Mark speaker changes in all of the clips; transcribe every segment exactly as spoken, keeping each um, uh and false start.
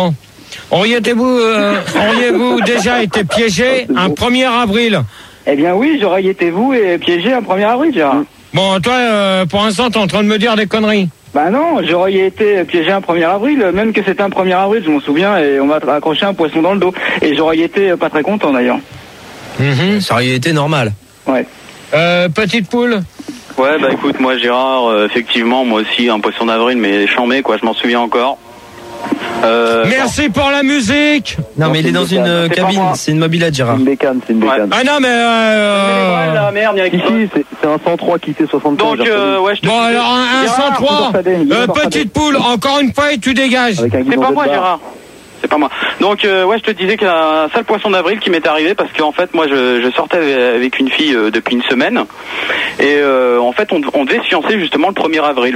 Speaker 1: Auriez-vous, euh, auriez-vous déjà été piégé un premier avril?
Speaker 2: Eh bien oui, j'aurais été vous et piégé un premier avril, Gérard.
Speaker 1: Bon, toi, euh, pour l'instant, t'es en train de me dire des conneries.
Speaker 2: Bah non, j'aurais été piégé un premier avril, même que c'était un premier avril, je m'en souviens, et on m'a accroché un poisson dans le dos. Et j'aurais été pas très content d'ailleurs.
Speaker 3: Mmh, ça aurait été normal.
Speaker 2: Ouais.
Speaker 1: Euh, petite poule.
Speaker 4: Ouais, bah écoute, moi Gérard, euh, effectivement, moi aussi, un poisson d'avril, mais chambé, quoi, je m'en souviens encore. Euh,
Speaker 1: Merci bon. pour la musique.
Speaker 3: Non, mais il est dans une euh, cabine, c'est une mobilette, Gérard.
Speaker 2: C'est une bécane, c'est une bécane.
Speaker 1: Ouais. Ah non, mais... Euh...
Speaker 4: Ouais, la merde, il y a qui
Speaker 2: Ici, c'est, c'est un cent trois qui fait soixante-quinze.
Speaker 4: Donc, euh, ouais, je te
Speaker 1: Bon,
Speaker 4: dis...
Speaker 1: alors, un, un cent trois, euh, petite poule, encore une fois, et tu dégages.
Speaker 4: C'est pas moi, Gérard. C'est pas moi. Donc, euh, ouais, je te disais qu'il y a un sale poisson d'avril qui m'est arrivé parce qu'en fait, moi, je, je sortais avec une fille euh, depuis une semaine. Et euh, en fait, on, on devait se fiancer justement le premier avril.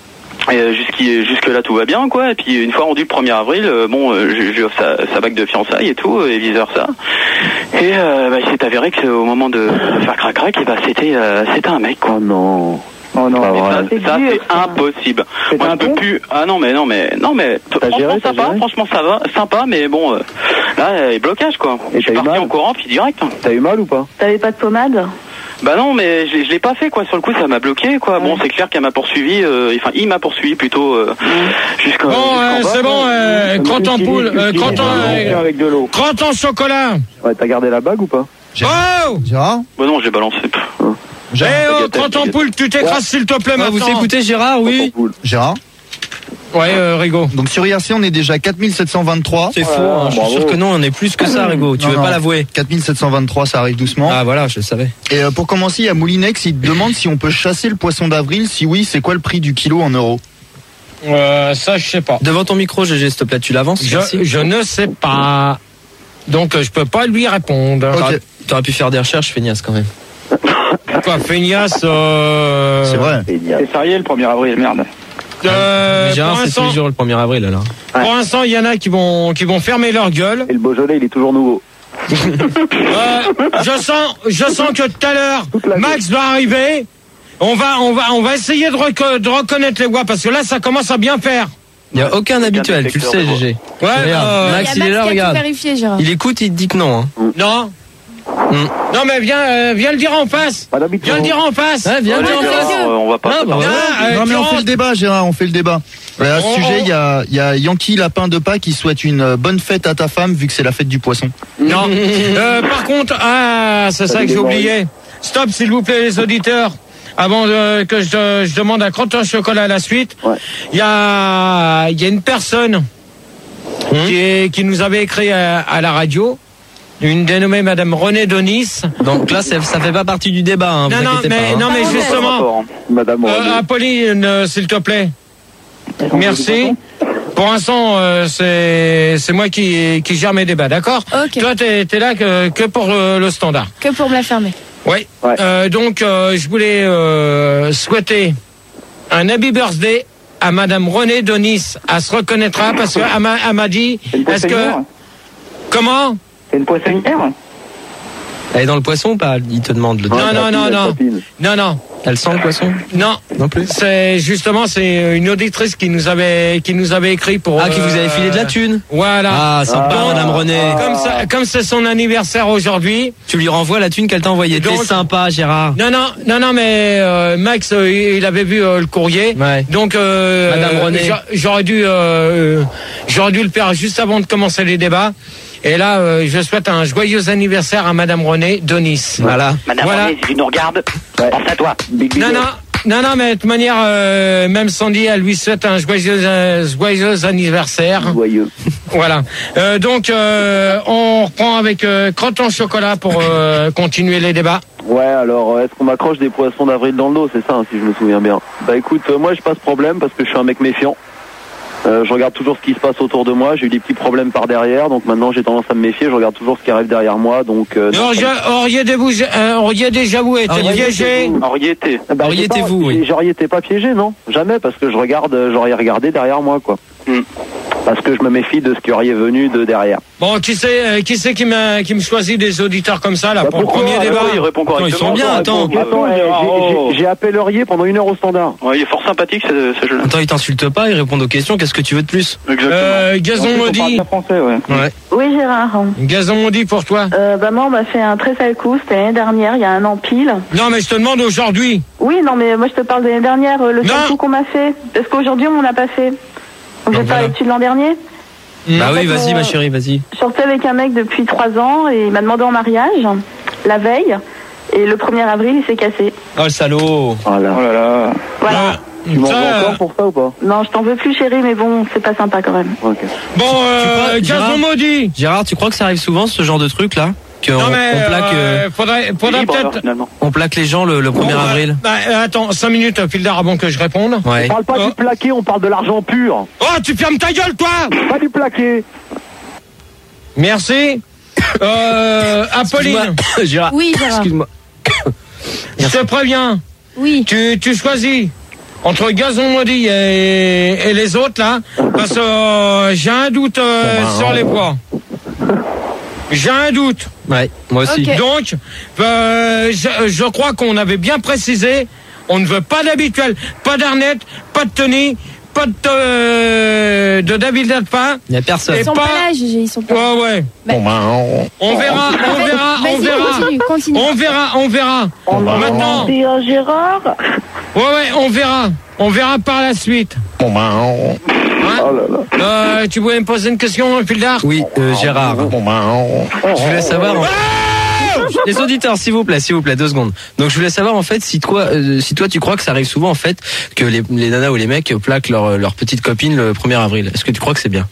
Speaker 4: Et jusqu'y, jusque là tout va bien quoi, et puis une fois rendu le premier avril, euh, bon euh, je, je offre sa, sa bague de fiançailles et tout, et vice versa. Et euh, bah, il s'est avéré qu'au moment de faire crac crac, et bah, c'était, euh, c'était un mec quoi.
Speaker 2: Oh non. Oh non,
Speaker 4: ça, ça c'est impossible.
Speaker 2: C'est
Speaker 4: moi je peux plus. Ah non mais non mais non mais franchement
Speaker 2: géré,
Speaker 4: ça va, franchement ça va, sympa, mais bon euh, là il blocage quoi. Et je suis parti en courant puis direct.
Speaker 2: T'as eu mal ou pas?
Speaker 5: T'avais pas de pommade?
Speaker 4: Bah non, mais je, je l'ai pas fait quoi. Sur le coup, ça m'a bloqué quoi. Ouais. Bon, c'est clair qu'elle m'a poursuivi. Euh, enfin, il m'a poursuivi plutôt euh, mmh. jusqu'à.
Speaker 1: Bon, euh, c'est bon. Euh, crotte en poule, euh, crotte en
Speaker 2: avec de l'eau.
Speaker 1: Crotte en chocolat.
Speaker 2: Ouais, t'as gardé la bague ou pas?
Speaker 1: Oh.
Speaker 6: Gérard.
Speaker 4: Bah non, j'ai balancé.
Speaker 2: Hum.
Speaker 1: Eh oh, crotte en poule, tu t'écrases s'il te plaît
Speaker 3: Ouais,
Speaker 1: maintenant.
Speaker 3: vous écoutez Gérard, oui.
Speaker 6: Gérard.
Speaker 1: Ouais, euh, Rigo.
Speaker 6: Donc sur I R C, on est déjà quatre mille sept cent vingt-trois.
Speaker 3: C'est faux, hein, je suis sûr que non, on est plus que ça, Rigo. Tu
Speaker 6: Non,
Speaker 3: veux
Speaker 6: non.
Speaker 3: pas l'avouer?
Speaker 6: quatre mille sept cent vingt-trois, ça arrive doucement.
Speaker 3: Ah voilà, je le savais.
Speaker 6: Et euh, pour commencer, il y a Moulinex, il te demande si on peut chasser le poisson d'avril. Si oui, c'est quoi le prix du kilo en euros?
Speaker 1: Euh, ça, je sais pas.
Speaker 3: Devant ton micro, G G, s'il te plaît, tu l'avances.
Speaker 1: Je, je ne sais pas. Donc, euh, je peux pas lui répondre.
Speaker 6: Ok.
Speaker 3: T'aurais pu faire des recherches, feignasse quand même.
Speaker 1: Quoi, feignasse euh...
Speaker 6: C'est vrai.
Speaker 2: C'est férié le premier avril, merde.
Speaker 1: Euh,
Speaker 3: Mais Gérard,
Speaker 1: pour
Speaker 3: c'est tous
Speaker 1: l'instant,
Speaker 3: les jours le premier avril alors.
Speaker 2: Ouais.
Speaker 1: pour l'instant, il y en a qui vont, qui vont fermer leur gueule.
Speaker 2: Et le Beaujolais, il est toujours nouveau.
Speaker 1: Euh, je sens, je sens que tout à l'heure, Max va arriver. On va, on va, on va essayer de, reco- de reconnaître les voix parce que là, ça commence à bien faire.
Speaker 3: Il n'y a aucun habituel, tu le sais, G G.
Speaker 1: Ouais,
Speaker 3: Regarde,
Speaker 1: euh,
Speaker 3: Max, il est là, regarde.
Speaker 5: Vérifier, Gérard.
Speaker 3: Il écoute, il te dit que non. Hein.
Speaker 1: non.
Speaker 3: Mm.
Speaker 1: Non, mais viens, euh, viens le dire en face.
Speaker 2: Pas d'habitude.
Speaker 1: Viens le dire en face.
Speaker 3: Ouais, viens le dire en
Speaker 4: Gérard,
Speaker 3: face.
Speaker 4: euh, on va pas.
Speaker 3: Ah, bah,
Speaker 4: parler.
Speaker 1: Ah, euh,
Speaker 6: Non mais
Speaker 1: tu
Speaker 6: on fait
Speaker 1: rentres.
Speaker 6: le débat, Gérard, on fait le débat. À ce
Speaker 1: Oh,
Speaker 6: sujet,
Speaker 1: oh.
Speaker 6: il y a, il y a Yankee Lapin de Pâques qui souhaite une euh, bonne fête à ta femme vu que c'est la fête du poisson.
Speaker 1: Non. Euh, par contre, ah, c'est ça que j'ai oublié. Stop, s'il vous plaît, les auditeurs. Avant de, que je, je demande un crotte en chocolat à la suite, il
Speaker 2: Ouais.
Speaker 1: y a, il y a une personne qui, est, qui nous avait écrit à, à la radio, une dénommée Madame Renée Donis.
Speaker 3: Donc là, ça ça fait pas partie du débat, hein, vous
Speaker 1: Non, non,
Speaker 3: inquiétez
Speaker 1: mais,
Speaker 3: pas. hein.
Speaker 1: non, mais
Speaker 5: Ah, ouais.
Speaker 1: justement,
Speaker 2: Madame René.
Speaker 1: euh, Apolline, euh, s'il te plaît. Merci. Pour l'instant, euh, c'est c'est moi qui qui gère mes débats, d'accord?
Speaker 5: Ok.
Speaker 1: Toi, t'es t'es là que que pour euh, le standard.
Speaker 5: Que pour me la fermer.
Speaker 1: Oui.
Speaker 2: Ouais.
Speaker 1: Euh, donc, euh, je voulais euh, souhaiter un happy birthday à Madame Renée Donis. Elle se reconnaîtra parce qu'elle m'a, elle m'a dit.
Speaker 2: C'est une
Speaker 1: Est-ce que
Speaker 2: poissonnière.
Speaker 1: comment?
Speaker 2: C'est une poissonnière.
Speaker 3: Elle est dans le poisson ou pas? Il te demande le
Speaker 1: Non, non, non, non, non, non,
Speaker 3: Elle sent le poisson?
Speaker 1: non.
Speaker 3: Non plus.
Speaker 1: C'est justement c'est une auditrice qui nous avait qui nous avait écrit pour.
Speaker 3: Ah, qui vous avait filé de la thune?
Speaker 1: Voilà.
Speaker 3: Ah, sympa,
Speaker 2: Ah.
Speaker 3: Madame Renée.
Speaker 1: Comme ça, comme c'est son anniversaire aujourd'hui.
Speaker 3: Tu lui renvoies la thune qu'elle t'a envoyée. T'es
Speaker 1: Donc-
Speaker 3: sympa, Gérard.
Speaker 1: Non, non, non, non, mais euh, Max, euh, il avait vu euh, le courrier.
Speaker 3: Ouais.
Speaker 1: Donc, euh,
Speaker 3: Madame
Speaker 1: euh,
Speaker 3: Renée.
Speaker 1: j'a- j'aurais dû, euh, j'aurais dû le faire juste avant de commencer les débats. Et là, euh, je souhaite un joyeux anniversaire à Madame Renée Donis.
Speaker 3: Voilà.
Speaker 4: Madame
Speaker 1: Voilà.
Speaker 4: René, si tu nous regardes,
Speaker 2: Ouais.
Speaker 4: pense à toi.
Speaker 2: Big
Speaker 1: Non,
Speaker 2: Big
Speaker 1: non, non, non, mais de toute manière, euh, même Sandy, elle lui souhaite un joyeux, euh, joyeux anniversaire.
Speaker 2: Joyeux.
Speaker 1: Voilà. Euh, donc, euh, on reprend avec euh, crotte en chocolat pour euh, continuer les débats.
Speaker 2: Ouais, alors euh, est-ce qu'on m'accroche des poissons d'avril dans le dos, c'est ça, hein, si je me souviens bien. Bah écoute, euh, moi j'ai pas ce problème parce que je suis un mec méfiant. Euh, je regarde toujours ce qui se passe autour de moi. J'ai eu des petits problèmes par derrière, donc maintenant j'ai tendance à me méfier. Je regarde toujours ce qui arrive derrière moi, donc. Euh, non,
Speaker 1: Auriez, auriez, débouché- euh, auriez déjà vous été
Speaker 3: Auriez-
Speaker 1: piégé.
Speaker 4: Orienté.
Speaker 2: Ah bah,
Speaker 3: Auriez
Speaker 2: j'ai pas-
Speaker 3: été vous, oui.
Speaker 2: J'aurais été pas piégé, non? Jamais, parce que je regarde, euh, j'aurais regardé derrière moi, quoi.
Speaker 4: Hmm.
Speaker 2: Parce que je me méfie de ce qui aurait venu de derrière.
Speaker 1: Bon, qui c'est euh, qui c'est qui m'a qui me choisit des auditeurs comme ça là
Speaker 2: Bah,
Speaker 1: pour
Speaker 2: pourquoi
Speaker 1: le premier
Speaker 2: Ah,
Speaker 1: débat?
Speaker 4: oui, il répond
Speaker 3: Attends, ils sont
Speaker 4: correctement.
Speaker 3: bien, attends.
Speaker 2: Attends, eh, j'ai- j'ai- j'ai appelé Laurier pendant une heure au standard.
Speaker 4: Ouais, il est fort sympathique ce, ce jeu-là.
Speaker 3: Attends, ils t'insultent pas, ils répondent aux questions, qu'est-ce que tu veux de plus?
Speaker 4: Exactement.
Speaker 1: Euh,
Speaker 2: En
Speaker 1: Gazon
Speaker 2: plus, on parle
Speaker 1: maudit.
Speaker 2: bien français, ouais.
Speaker 3: Ouais.
Speaker 5: Oui, Gérard.
Speaker 1: Gazon maudit pour toi.
Speaker 5: Euh, bah moi, on m'a fait un très sale coup. C'était l'année dernière, il y a un an pile.
Speaker 1: Non, mais je te demande aujourd'hui.
Speaker 5: Oui, non, mais moi, je te parle de l'année dernière, euh, le
Speaker 1: Non.
Speaker 5: sale coup qu'on m'a fait. Parce qu'aujourd'hui, on m'en a pas fait. Donc, je vais
Speaker 1: Donc,
Speaker 5: te parler
Speaker 1: voilà.
Speaker 5: dessus de l'an dernier.
Speaker 3: Bah
Speaker 5: En
Speaker 3: oui,
Speaker 5: fait,
Speaker 3: vas-y,
Speaker 5: euh,
Speaker 3: ma chérie, vas-y.
Speaker 5: Je sortais avec un mec depuis trois ans et il m'a demandé en mariage la veille. Et le premier avril, il s'est cassé.
Speaker 3: Oh, le salaud.
Speaker 2: Voilà.
Speaker 4: Oh là là.
Speaker 5: Voilà.
Speaker 1: Euh,
Speaker 2: Tu m'en
Speaker 1: ça,
Speaker 2: veux
Speaker 1: euh,
Speaker 2: encore pour ça ou pas?
Speaker 5: Non, je t'en veux plus, chérie, mais bon, c'est pas sympa quand même.
Speaker 2: Ok.
Speaker 1: Bon,
Speaker 3: Tu
Speaker 1: euh,
Speaker 3: crois,
Speaker 1: Gazon
Speaker 3: Gérard
Speaker 1: maudit.
Speaker 3: Gérard, tu crois que ça arrive souvent, ce genre de truc là? Qu'on
Speaker 1: Non mais
Speaker 3: on plaque, euh,
Speaker 1: euh, faudrait, faudrait
Speaker 4: Libre, alors,
Speaker 1: peut-être.
Speaker 4: finalement.
Speaker 3: on plaque les gens le, le premier
Speaker 1: Bon, bah,
Speaker 3: avril.
Speaker 1: bah, euh, attends, cinq minutes, Fildar, avant que je réponde.
Speaker 3: Ouais.
Speaker 2: On parle pas
Speaker 1: Oh.
Speaker 2: du plaqué, on parle de l'argent pur.
Speaker 1: Oh, tu fermes ta gueule, toi.
Speaker 2: Pas du plaqué.
Speaker 1: Merci. Euh, Apolline,
Speaker 3: Excuse-moi, Gérard.
Speaker 7: Oui, Gérard.
Speaker 3: Excuse-moi.
Speaker 1: je te préviens.
Speaker 7: Oui.
Speaker 1: Tu, tu choisis entre Gazon maudit et, et les autres là, parce que euh, j'ai un doute euh, sur les poids. J'ai un doute.
Speaker 3: Ouais, moi aussi.
Speaker 7: Ok.
Speaker 1: Donc, euh, je, je crois qu'on avait bien précisé, on ne veut pas d'habituel, pas d'Arnett, pas de Tony, pas de, euh, de David Dalpin.
Speaker 3: Il y a personne.
Speaker 7: Ils sont
Speaker 1: pas-
Speaker 7: pas là, Gégé, ils sont pas là.
Speaker 1: Ouais, ouais.
Speaker 7: Bah,
Speaker 1: On verra, on verra, on
Speaker 7: Vas-y,
Speaker 1: verra.
Speaker 7: continue, continue.
Speaker 1: On verra, on verra. Maintenant,
Speaker 5: C'est un Gérard.
Speaker 1: ouais, ouais, on verra. On verra par la suite. Hein
Speaker 2: Oh là là.
Speaker 1: Euh, tu voulais me poser une question, Fildar?
Speaker 3: Oui, euh, Gérard. Je voulais savoir. en- Les auditeurs, s'il vous plaît, s'il vous plaît, deux secondes. Donc, je voulais savoir en fait si toi, euh, si toi, tu crois que ça arrive souvent en fait que les, les nanas ou les mecs plaquent leur, leur petite copine le premier avril. Est-ce que tu crois que c'est bien?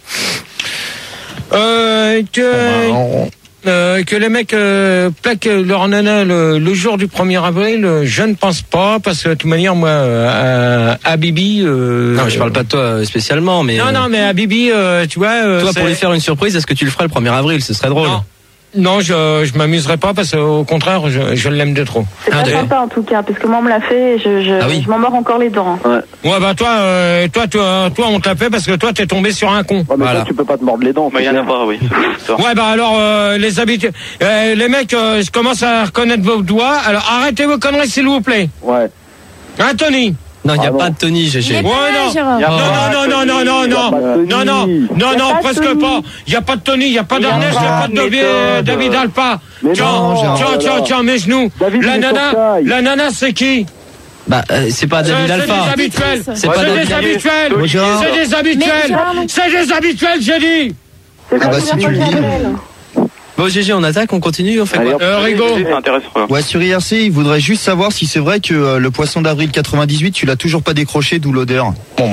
Speaker 1: Euh, que, euh, que les mecs euh, plaquent leur nana le, le jour du premier avril, euh, je ne pense pas, parce que de toute manière, moi, euh, à, à Bibi... Euh,
Speaker 3: Non, mais je parle pas de toi euh, spécialement, mais.
Speaker 1: Non,
Speaker 3: euh,
Speaker 1: non, mais à Bibi, euh, tu vois... euh,
Speaker 3: Toi,
Speaker 1: c'est-
Speaker 3: pour lui faire une surprise, est-ce que tu le ferais le premier avril? Ce serait drôle.
Speaker 1: Non. Non, je je m'amuserai pas parce qu'au contraire, je, je l'aime de trop.
Speaker 5: C'est
Speaker 3: Ah,
Speaker 5: pas
Speaker 3: d'accord.
Speaker 5: sympa en tout cas, parce que moi on me l'a fait et je, je,
Speaker 3: Ah oui.
Speaker 5: je m'en mords encore les dents.
Speaker 1: Ouais, bah toi, euh, toi, toi, toi, on te l'a fait parce que toi, t'es tombé sur un con.
Speaker 2: Ouais, mais
Speaker 3: Voilà.
Speaker 2: toi, tu peux pas te mordre les dents.
Speaker 4: Bah, il y en a pas, oui. C'est vrai.
Speaker 1: Ouais, bah alors, euh, les habitudes, euh, les mecs, euh, je commence à reconnaître vos doigts. Alors, arrêtez vos conneries, s'il vous plaît.
Speaker 2: Ouais.
Speaker 1: Hein, Tony?
Speaker 3: Non, il n'y a
Speaker 2: Ah,
Speaker 3: pas
Speaker 2: non.
Speaker 3: de Tony,
Speaker 7: Il est
Speaker 3: Gégé.
Speaker 1: Ouais,
Speaker 7: pas là,
Speaker 1: non.
Speaker 7: Gérard.
Speaker 4: Y a
Speaker 1: Non,
Speaker 4: pas
Speaker 1: non, non, non, non, non,
Speaker 2: Y a
Speaker 1: non,
Speaker 2: pas de
Speaker 1: non, non,
Speaker 2: Tony.
Speaker 1: non,
Speaker 5: Y a
Speaker 1: non,
Speaker 5: pas de
Speaker 1: presque
Speaker 5: Tony.
Speaker 1: pas. Il n'y a pas de Tony, il n'y a pas
Speaker 2: Y a
Speaker 1: d'Ernest, il n'y a
Speaker 2: pas
Speaker 1: pas de
Speaker 2: de
Speaker 1: David,
Speaker 2: méthode.
Speaker 1: David Alpa.
Speaker 2: Mais
Speaker 1: Tiens,
Speaker 2: non,
Speaker 1: tiens,
Speaker 2: Gérard.
Speaker 1: tiens, tiens, mes genoux.
Speaker 2: David,
Speaker 1: La
Speaker 2: il est
Speaker 1: nana,
Speaker 2: sur taille.
Speaker 1: la nana, c'est qui?
Speaker 3: Bah, euh, c'est pas
Speaker 1: C'est
Speaker 3: David
Speaker 1: c'est
Speaker 3: Alpha.
Speaker 1: des habituels.
Speaker 7: C'est
Speaker 3: C'est
Speaker 1: C'est
Speaker 3: pas
Speaker 1: des
Speaker 3: David.
Speaker 1: habituels.
Speaker 6: Bon, Gérard.
Speaker 1: C'est des
Speaker 7: Mais
Speaker 1: habituels.
Speaker 7: Gérard, non.
Speaker 1: C'est des habituels, j'ai dit.
Speaker 5: C'est
Speaker 6: Ah
Speaker 5: pas
Speaker 6: bah,
Speaker 5: la
Speaker 6: si
Speaker 5: première
Speaker 6: tu le
Speaker 5: fois
Speaker 6: dis.
Speaker 5: que j'appelle.
Speaker 3: Bon, Gégé, on attaque, on continue, on fait
Speaker 2: Allez,
Speaker 3: quoi?
Speaker 2: hop.
Speaker 1: Euh, Rigaud.
Speaker 4: C'est intéressant. voilà.
Speaker 6: Ouais, sur I R C, il voudrait juste savoir si c'est vrai que euh, le poisson d'avril quatre-vingt-dix-huit, tu l'as toujours pas décroché, d'où l'odeur.